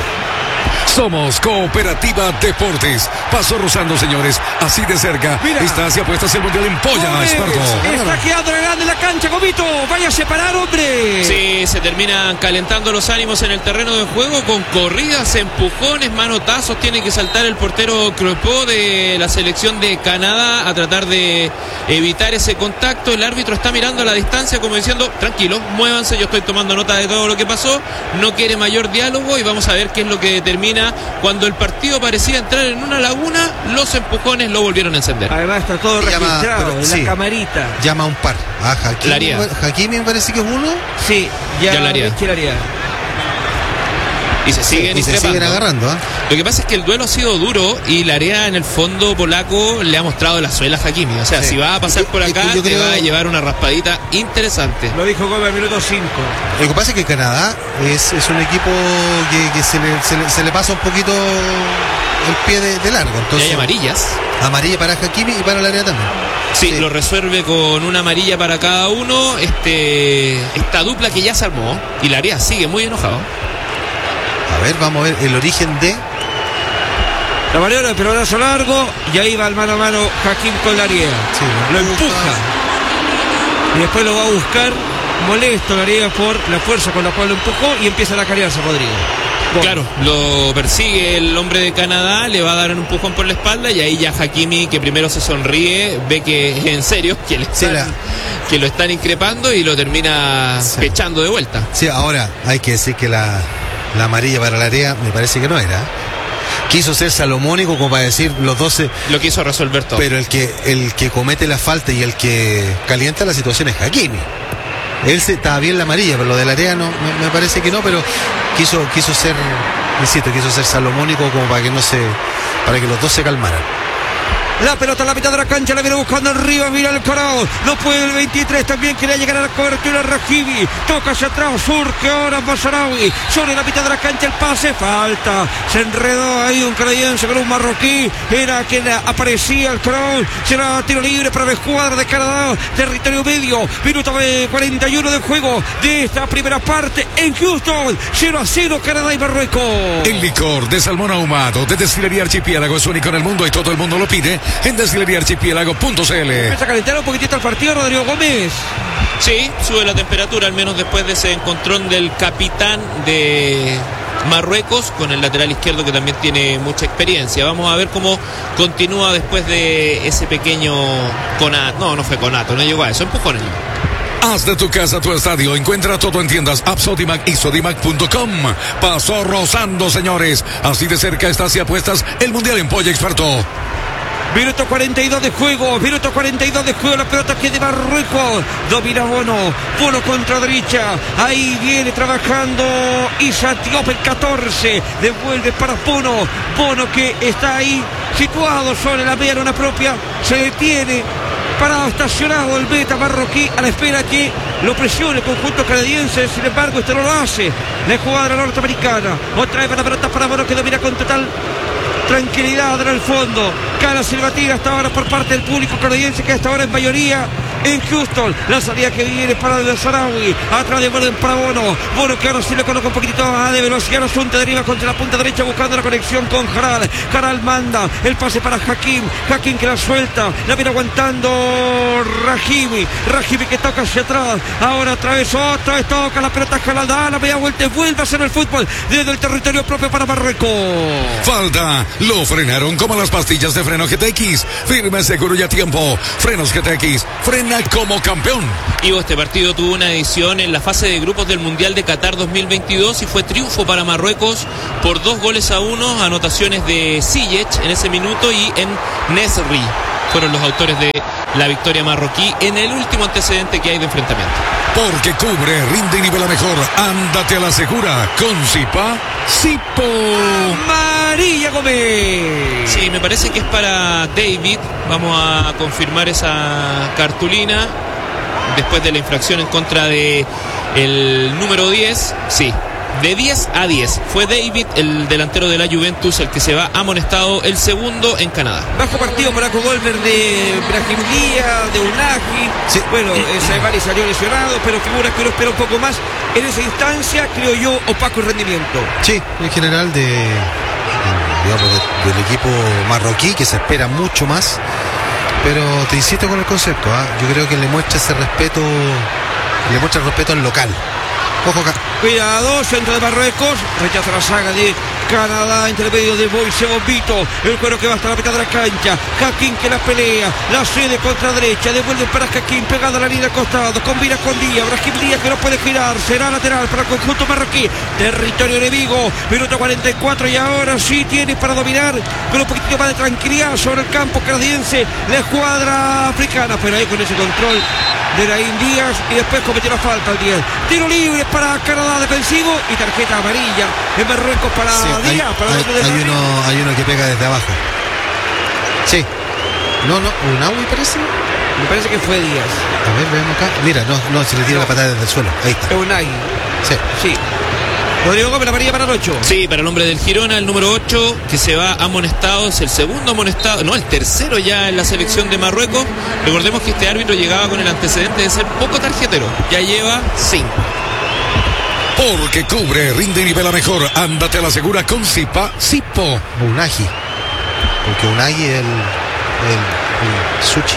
Speaker 3: Somos Cooperativa Deportes. Pasó rozando, señores, así de cerca.
Speaker 2: Mira.
Speaker 3: Estás y apuestas el Mundial en Polla, Esparto.
Speaker 2: Está quedando grande la cancha, Gomito. Vaya a separar, hombre.
Speaker 4: Sí, se terminan calentando los ánimos en el terreno de juego con corridas, empujones, manotazos. Tiene que saltar el portero Crepeau de la selección de Canadá a tratar de evitar ese contacto. El árbitro está mirando a la distancia como diciendo, tranquilo, muévanse, yo estoy tomando nota de todo lo que pasó. No quiere mayor diálogo y vamos a ver qué es lo que determina. Cuando el partido parecía entrar en una laguna, los empujones lo volvieron a encender.
Speaker 2: Además está todo
Speaker 1: Llama,
Speaker 2: registrado
Speaker 1: pero,
Speaker 2: en
Speaker 1: sí.
Speaker 2: la camarita.
Speaker 1: Llama a un par. Ah, Hakimi,
Speaker 4: Laría.
Speaker 1: Hakimi me parece que es uno.
Speaker 2: Sí, ya,
Speaker 4: Ya Laría.
Speaker 2: Vichy Laría.
Speaker 4: Y se siguen
Speaker 1: y se
Speaker 4: increpando.
Speaker 1: siguen agarrando. ¿eh?
Speaker 4: Lo que pasa es que el duelo ha sido duro y Larea en el fondo polaco le ha mostrado la suela a Hakimi. O sea,
Speaker 1: Sí.
Speaker 4: si va a pasar por
Speaker 1: Y- y-
Speaker 4: acá,
Speaker 1: yo
Speaker 4: te
Speaker 1: creo-
Speaker 4: va a llevar una raspadita interesante.
Speaker 2: Lo dijo Gómez al minuto cinco.
Speaker 1: Lo que pasa es que Canadá es, es un equipo que, que se, le, se, le, se le pasa un poquito el pie de, de largo.
Speaker 4: Y
Speaker 1: Entonces,
Speaker 4: hay amarillas.
Speaker 1: amarilla para Hakimi y para Laría también.
Speaker 4: Sí, lo resuelve con una amarilla para cada uno. Este, esta dupla que ya se armó. Y Larea sigue muy enojado.
Speaker 1: A ver, vamos a ver el origen de...
Speaker 2: La maniobra de pelotazo largo y ahí va el mano a mano Hakim con Laría.
Speaker 1: Sí,
Speaker 2: Lo
Speaker 1: empuja.
Speaker 2: empuja. Y después lo va a buscar molesto Laría por la fuerza con la cual lo empujó y empieza a carearse Rodrigo. Gol.
Speaker 4: Claro, lo persigue el hombre de Canadá, le va a dar un empujón por la espalda y ahí ya Hakimi, que primero se sonríe, ve que es en serio, que, le
Speaker 1: Sí,
Speaker 4: están-
Speaker 1: la-
Speaker 4: que lo están increpando y lo termina
Speaker 1: Sí.
Speaker 4: pechando de vuelta.
Speaker 1: Sí, ahora hay que decir que la, la amarilla para Laría me parece que no era. Quiso ser salomónico como para decir los doce,
Speaker 4: Lo quiso resolver todo.
Speaker 1: pero el que, el que comete la falta y el que calienta la situación es Hakimi. Él se, estaba bien la amarilla, pero lo de Laría no, me, me parece que no, pero quiso, quiso ser, insisto, quiso ser salomónico como para que no se, para que los dos se calmaran.
Speaker 2: La pelota en la mitad de la cancha, la viene buscando arriba, mira el Corao. No puede el veintitrés, también quería llegar a la cobertura Rahimi. Toca hacia atrás, surge ahora Mazraoui. Sobre la mitad de la cancha el pase, falta. Se enredó ahí un canadiense con un marroquí. Era quien aparecía el Corao. Será tiro libre para la escuadra de Canadá. Territorio medio, minuto cuarenta y uno de juego de esta primera parte en Houston. cero a cero Canadá y Marruecos.
Speaker 3: El licor de salmón ahumado de Destilería Archipiélago es único en el mundo y todo el mundo lo pide en destilería archipiélago punto c l.
Speaker 2: Empieza a calentar un poquitito el partido Rodrigo Gómez.
Speaker 4: Sí, sube la temperatura, al menos después de ese encontrón del capitán de Marruecos con el lateral izquierdo que también tiene mucha experiencia. Vamos a ver cómo continúa después de ese pequeño conato. No, no fue conato, no llegó a eso, empujones.
Speaker 3: Haz de tu casa tu estadio. Encuentra todo en tiendas App Sodimac y Sodimac punto com. Pasó rozando, señores. Así de cerca estás y apuestas el Mundial en Polla, Experto.
Speaker 2: Minuto cuarenta y dos de juego, minuto cuarenta y dos de juego, la pelota que de Marruecos, domina Bono, Bono contra derecha, ahí viene trabajando Issa Diop el catorce, devuelve para Bono, Bono que está ahí situado sobre la mediana propia, se detiene, parado, estacionado el beta marroquí a la espera que lo presiona el conjunto canadiense, sin embargo este no lo hace. La jugada norteamericana, otra vez para la pelota para Moro, que domina con total tranquilidad en el fondo. Cara silbativa hasta ahora por parte del público canadiense, que hasta ahora en mayoría en Houston. La salida que viene para el Sarawi, atrás de Bono para Bono. Bono que ahora sí le coloca un poquitito más de velocidad, asunto de arriba contra la punta derecha, buscando la conexión con Jaral. Jaral manda el pase para Hakim, Hakim que la suelta, la viene aguantando Rahimi, Rahimi que toca hacia atrás, ahora otra vez, otra vez toca la pelota Jaral, da la media vuelta y vuelve a hacer el fútbol desde el territorio propio para Marruecos.
Speaker 3: Falta, lo frenaron como las pastillas de freno G T X, firme, seguro y a tiempo. Frenos G T X, frena como campeón.
Speaker 4: Y este partido tuvo una edición en la fase de grupos del Mundial de Qatar dos mil veintidós y fue triunfo para Marruecos por dos goles a uno, anotaciones de Ziyech en ese minuto y en Nesri fueron los autores de la victoria marroquí en el último antecedente que hay de enfrentamiento.
Speaker 3: Porque cubre, rinde y nivela mejor. Ándate a la segura con Zipa Sipo.
Speaker 2: María Gómez.
Speaker 4: Sí, me parece que es para David. Vamos a confirmar esa cartulina después de la infracción en contra de el número diez. Sí, de diez a diez. Fue David, el delantero de la Juventus, el que se va amonestado, el segundo en Canadá.
Speaker 2: Bajo partido para Golver de Brahim Díaz, de Unagi. Sí. Bueno, Saibali salió lesionado, pero figura que uno espera un poco más en esa instancia, creo yo, opaco el rendimiento.
Speaker 1: Sí, en general de, digamos, de, del equipo marroquí, que se espera mucho más. Pero te insisto con el concepto, ¿eh? Yo creo que le muestra ese respeto, le muestra el respeto al local. Ojo acá.
Speaker 2: Cuidado, centro de Marruecos, rechaza la saga de Canadá, entre medio de Moise Bombito, el cuero que va hasta la mitad de la cancha, Hakim que la pelea, la cede contra derecha, devuelve para Hakim, pegada a la línea al costado, combina con Díaz, Brahim Díaz que no puede girar, será lateral para el conjunto marroquí, territorio enemigo, minuto cuarenta y cuatro y ahora sí tiene para dominar con un poquito más de tranquilidad sobre el campo canadiense, la escuadra africana, pero ahí con ese control de Brahim Díaz y después cometió la falta al diez, tiro libre para Canadá defensivo y tarjeta amarilla en Marruecos para sí, Díaz,
Speaker 1: hay,
Speaker 2: para
Speaker 1: hay,
Speaker 2: de
Speaker 1: hay uno hay uno que pega desde abajo. Sí. No, no, Unawi parece.
Speaker 2: Me parece que fue Díaz.
Speaker 1: A ver, veamos acá. Mira, no, no, se le tira no. la patada desde el suelo. Ahí está.
Speaker 2: Unai.
Speaker 1: Sí.
Speaker 2: Sí. Rodrigo Gómez, la amarilla para el ocho.
Speaker 4: Sí, para el hombre del Girona, el número ocho, que se va amonestado, es el segundo amonestado, no, el tercero ya en la selección de Marruecos. Recordemos que este árbitro llegaba con el antecedente de ser poco tarjetero, ya lleva cinco.
Speaker 3: Porque cubre, rinde y nivela mejor. Ándate a la segura con Zipa Sipo.
Speaker 1: Unagi. Porque Unagi es el, el, el sushi.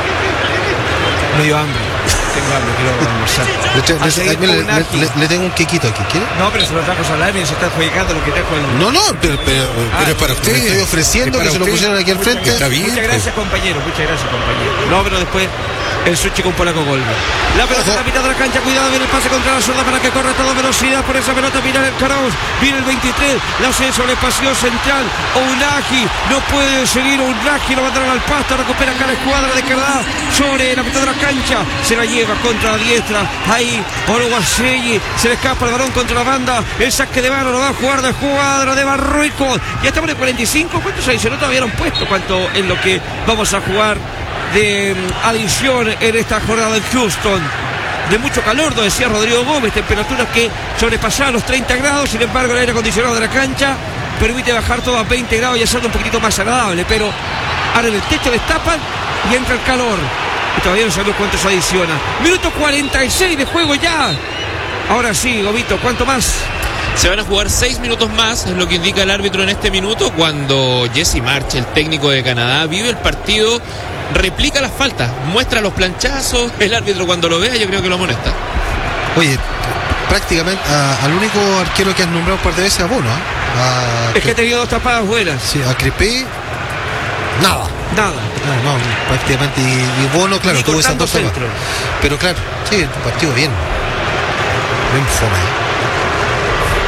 Speaker 2: Me dio hambre. Tengo hambre, quiero almorzar.
Speaker 1: Le, le, le, le, le tengo un quequito aquí, ¿quiere?
Speaker 2: No, pero se lo trajo Salami y se está juegando lo que trajo el...
Speaker 1: No, no, pero, pero, ah, pero es para usted. Le estoy ofreciendo que se lo pusieran aquí al frente.
Speaker 2: Está bien. Muchas gracias, compañero. Muchas gracias, compañero. No, pero después el sushi con Polaco Golver. La pelota en la mitad de la cancha, cuidado, viene el pase contra la zurda para que corra a toda velocidad por esa pelota. Mira el Caraos, viene el veintitrés, la hace sobre el pasillo central. Ounagi, no puede seguir Ounagi, lo mandaron al pasto, recupera acá la escuadra de Canadá sobre la mitad de la cancha, se la lleva contra la diestra, ahí Oluwaseyi, se le escapa el balón contra la banda, el saque de mano lo va a jugar de escuadra de Marruecos. Ya estamos en el cuarenta y cinco, ¿cuántos adicionales todavía no han puesto? ¿Cuánto en lo que vamos a jugar de adición en esta jornada en Houston? De mucho calor, lo decía Rodrigo Gómez, temperaturas que sobrepasaban los treinta grados, sin embargo el aire acondicionado de la cancha permite bajar todo a veinte grados y hacerlo un poquito más agradable, pero ahora en el techo destapan y entra el calor y todavía no sabemos cuánto se adiciona. Minuto cuarenta y seis de juego ya. Ahora sí, Gomito, ¿cuánto más?
Speaker 4: Se van a jugar seis minutos más, es lo que indica el árbitro en este minuto, cuando Jesse March, el técnico de Canadá, vive el partido, replica las faltas, muestra los planchazos, el árbitro cuando lo vea yo creo que lo amonesta.
Speaker 1: Oye, prácticamente a, al único arquero que has nombrado un par de veces a Bono, ¿eh? A,
Speaker 2: es que ha tenido dos tapadas buenas.
Speaker 1: Sí, a Crepé, nada.
Speaker 2: Nada.
Speaker 1: No, no, prácticamente. Y, y Bono, claro, tuvo esas dos tapadas. Pero claro, sí, un partido bien. Bien fome.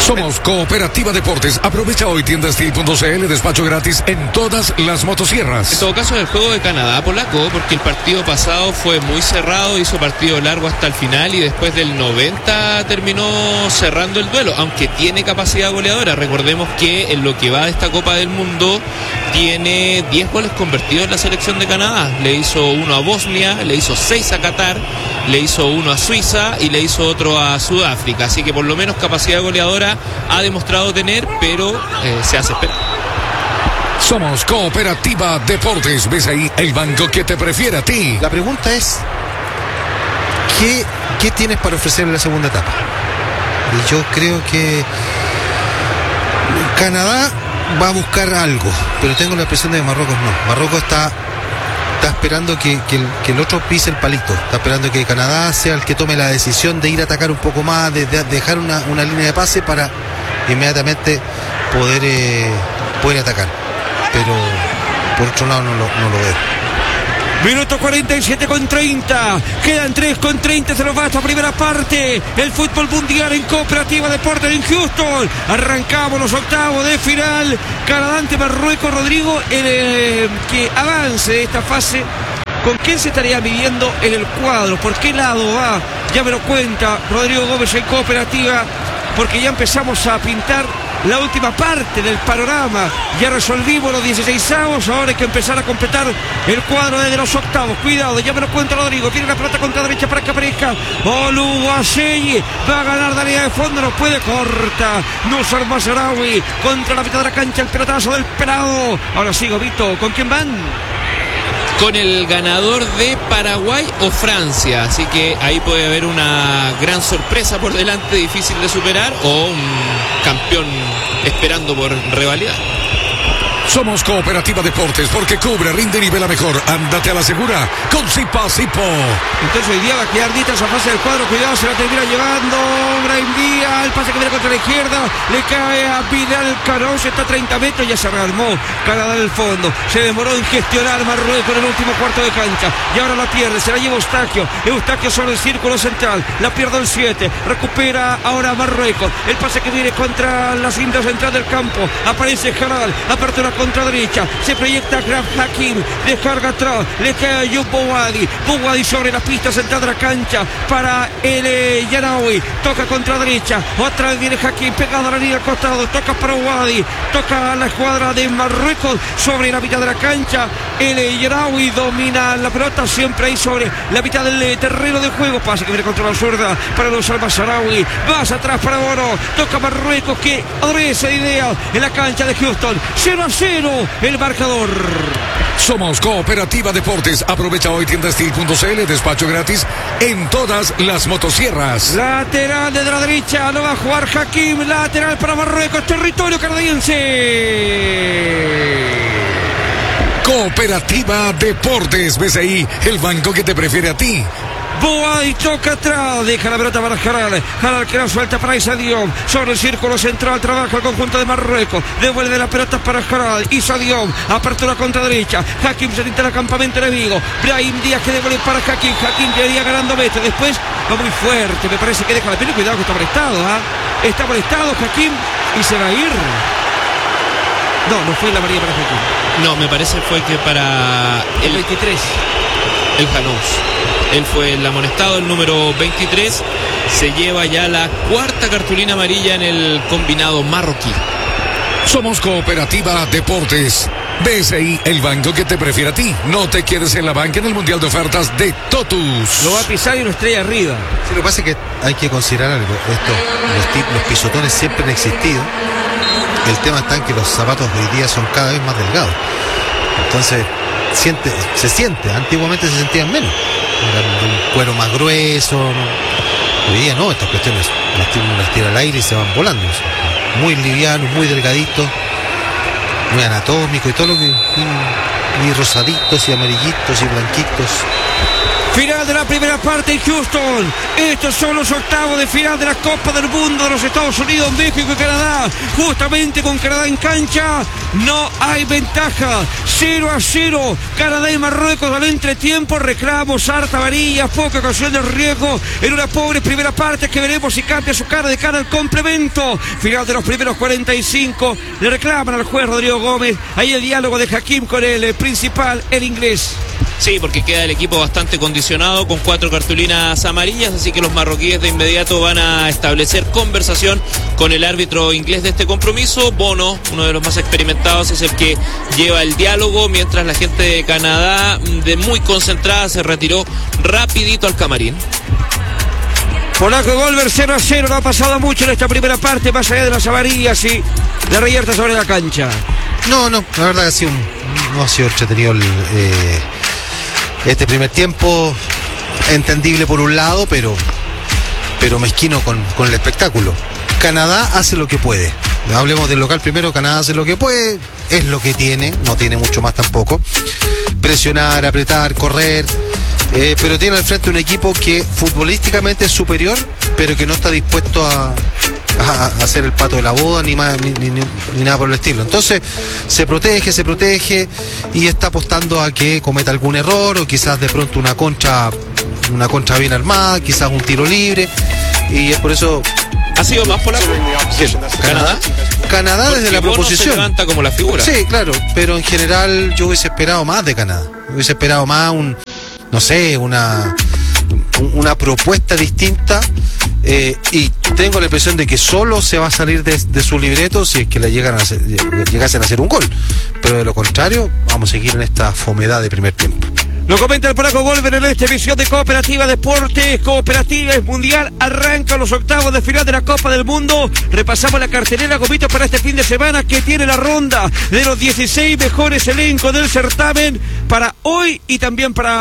Speaker 3: Somos Cooperativa Deportes. Aprovecha hoy tiendastil punto c l, despacho gratis en todas las motosierras.
Speaker 4: En todo caso, el juego de Canadá, polaco, porque el partido pasado fue muy cerrado, hizo partido largo hasta el final y después del noventa terminó cerrando el duelo, aunque tiene capacidad goleadora. Recordemos que en lo que va de esta Copa del Mundo tiene diez goles convertidos en la selección de Canadá. Le hizo uno a Bosnia, le hizo seis a Qatar, le hizo uno a Suiza y le hizo otro a Sudáfrica. Así que por lo menos capacidad goleadora ha demostrado tener, pero eh, se hace esperar.
Speaker 3: Somos Cooperativa Deportes. ¿Ves ahí el banco que te prefiere a ti?
Speaker 1: La pregunta es, ¿qué, qué tienes para ofrecer en la segunda etapa? Y yo creo que Canadá va a buscar algo, pero tengo la impresión de que Marruecos no. Marruecos está, está esperando que, que, el, que el otro pise el palito. Está esperando que Canadá sea el que tome la decisión de ir a atacar un poco más, de, de dejar una, una línea de pase para inmediatamente poder, eh, poder atacar. Pero por otro lado no lo, no lo veo.
Speaker 2: Minuto cuarenta y siete con treinta. Quedan tres con treinta. Se nos va esta primera parte. El fútbol mundial en Cooperativa Deportes en Houston. Arrancamos los octavos de final. Canadá ante Marruecos. Rodrigo, el eh, que avance de esta fase, ¿con quién se estaría midiendo en el cuadro? ¿Por qué lado va? Ya me lo cuenta Rodrigo Gómez en Cooperativa, porque ya empezamos a pintar la última parte del panorama. Ya resolvimos los dieciseisavos, ahora hay que empezar a completar el cuadro desde los octavos. Cuidado, ya me lo cuenta Rodrigo. Tiene la pelota contra derecha para que aparezca Oluwaseyi. Va a ganar de línea de fondo, no puede, corta Nusar Mazraoui contra la mitad de la cancha, el pelotazo del pelado. Ahora sí, Gobito, ¿con quién van?
Speaker 4: Con el ganador de Paraguay o Francia, así que ahí puede haber una gran sorpresa por delante, difícil de superar, o un campeón esperando por revalidar.
Speaker 3: Somos Cooperativa Deportes, porque cubre, rinde y nivela mejor. Ándate a la segura con Zipa Zipo.
Speaker 2: Entonces hoy día va a quedar Dita esa fase del cuadro. Cuidado, se la termina llevando Brahim Díaz. El pase que viene contra la izquierda. Le cae a Vidal Caros. Está a treinta metros. Ya se rearmó Canadá en el fondo. Se demoró en gestionar Marruecos en el último cuarto de cancha. Y ahora la pierde. Se la lleva Eustaquio. Eustaquio sobre el círculo central. La pierde el siete. Recupera ahora Marruecos. El pase que viene contra la cinta central del campo. Aparece Jaral. Apertura contra derecha, se proyecta Graf Hakim, descarga atrás, le cae a Ayub Bouadi, Bouadi sobre la pista central de la cancha para el eh, Yanawi, toca contra derecha, otra vez viene Hakim, pegado a la línea al costado, toca para Bouadi, toca a la escuadra de Marruecos sobre la mitad de la cancha, el eh, Yanawi domina la pelota siempre ahí sobre la mitad del eh, terreno de juego, pase que viene contra la zurda para los Al-Mazraoui, más atrás para Oro, toca Marruecos que abre esa idea en la cancha de Houston, cero a cero el marcador.
Speaker 3: Somos Cooperativa Deportes. Aprovecha hoy tiendastil punto c l, despacho gratis en todas las motosierras.
Speaker 2: Lateral desde la derecha, no va a jugar Hakim, lateral para Marruecos, territorio canadiense.
Speaker 3: Cooperativa Deportes. ¿Ves ahí el banco que te prefiere a ti?
Speaker 2: Bouadi toca atrás, deja la pelota para Jaral. Jaral que la suelta para Issa Diop. Sobre el círculo central trabaja el conjunto de Marruecos. Devuelve la pelota para Jaral. Issa Diop, apertura contra derecha. Hakim se intenta el campamento enemigo. Brahim Díaz que devuelve para Hakim. Hakim que iría ganando metros. Después va muy fuerte. Me parece que deja la pelota. Cuidado que está molestado. ¿eh? Está molestado Hakim y se va a ir. No, no fue la María para Hakim.
Speaker 4: No, me parece fue que para
Speaker 2: el veintitrés.
Speaker 4: El Janous. Él fue el amonestado, el número veintitrés. Se lleva ya la cuarta cartulina amarilla en el combinado marroquí.
Speaker 3: Somos Cooperativa Deportes. B S I, el banco que te prefiere a ti. No te quedes en la banca en el Mundial de Ofertas de Totus.
Speaker 2: Lo va a pisar y lo estrella arriba.
Speaker 1: Sí, lo que pasa es que hay que considerar algo. Esto, los, los pisotones siempre han existido. El tema está en que los zapatos de hoy día son cada vez más delgados. Entonces, siente, se siente. Antiguamente se sentían menos. Eran de un cuero más grueso. ¿no? Hoy día no, estas cuestiones las tiran, las tira al aire y se van volando. Muy livianos, muy delgaditos, muy anatómico y todo lo que. Y, y rosaditos y amarillitos y blanquitos.
Speaker 2: Final de la primera parte en Houston. Estos son los octavos de final de la Copa del Mundo de los Estados Unidos, México y Canadá. Justamente con Canadá en cancha, no hay ventaja. cero a cero. Canadá y Marruecos al entretiempo. Reclamos, harta varilla, poca ocasión de riesgo en una pobre primera parte que veremos si cambia su cara de cara al complemento. Final de los primeros cuarenta y cinco. Le reclaman al juez Rodrigo Gómez. Ahí el diálogo de Hakim con el eh, principal, el inglés.
Speaker 4: Sí, porque queda el equipo bastante condicionado con cuatro cartulinas amarillas, así que los marroquíes de inmediato van a establecer conversación con el árbitro inglés de este compromiso. Bono, uno de los más experimentados, es el que lleva el diálogo, mientras la gente de Canadá, de muy concentrada, se retiró rapidito al camarín.
Speaker 2: Polaco Golver cero a cero, no ha pasado mucho en esta primera parte, más allá de las avarillas y de reyerta sobre la cancha.
Speaker 1: No, no, la verdad que ha sido un, no ha sido entretenido el, eh, este primer tiempo, entendible por un lado, pero, pero mezquino con, con el espectáculo. Canadá hace lo que puede. Hablemos del local primero. Canadá hace lo que puede, es lo que tiene, no tiene mucho más tampoco. Presionar, apretar, correr, eh, pero tiene al frente un equipo que futbolísticamente es superior, pero que no está dispuesto a, a, a hacer el pato de la boda ni, más, ni, ni, ni nada por el estilo. Entonces se protege, se protege y está apostando a que cometa algún error o quizás de pronto una contra, una contra bien armada, quizás un tiro libre, y es por eso.
Speaker 4: ¿Ha sido más polaco?
Speaker 1: ¿Canadá? Canadá desde la proposición.
Speaker 4: Se levanta como la figura.
Speaker 1: Sí, claro, pero en general yo hubiese esperado más de Canadá. Hubiese esperado más un, no sé, una, una propuesta distinta, eh, y tengo la impresión de que solo se va a salir de, de su libreto si es que le llegan a hacer, llegasen a hacer un gol. Pero de lo contrario, vamos a seguir en esta fomedad de primer tiempo.
Speaker 2: Lo comenta el Polaco Golver en esta emisión de Cooperativa Deportes. Cooperativa es mundial. Arrancan los octavos de final de la Copa del Mundo. Repasamos la cartelera, Gomito, para este fin de semana, que tiene la ronda de los dieciséis mejores elencos del certamen para hoy y también para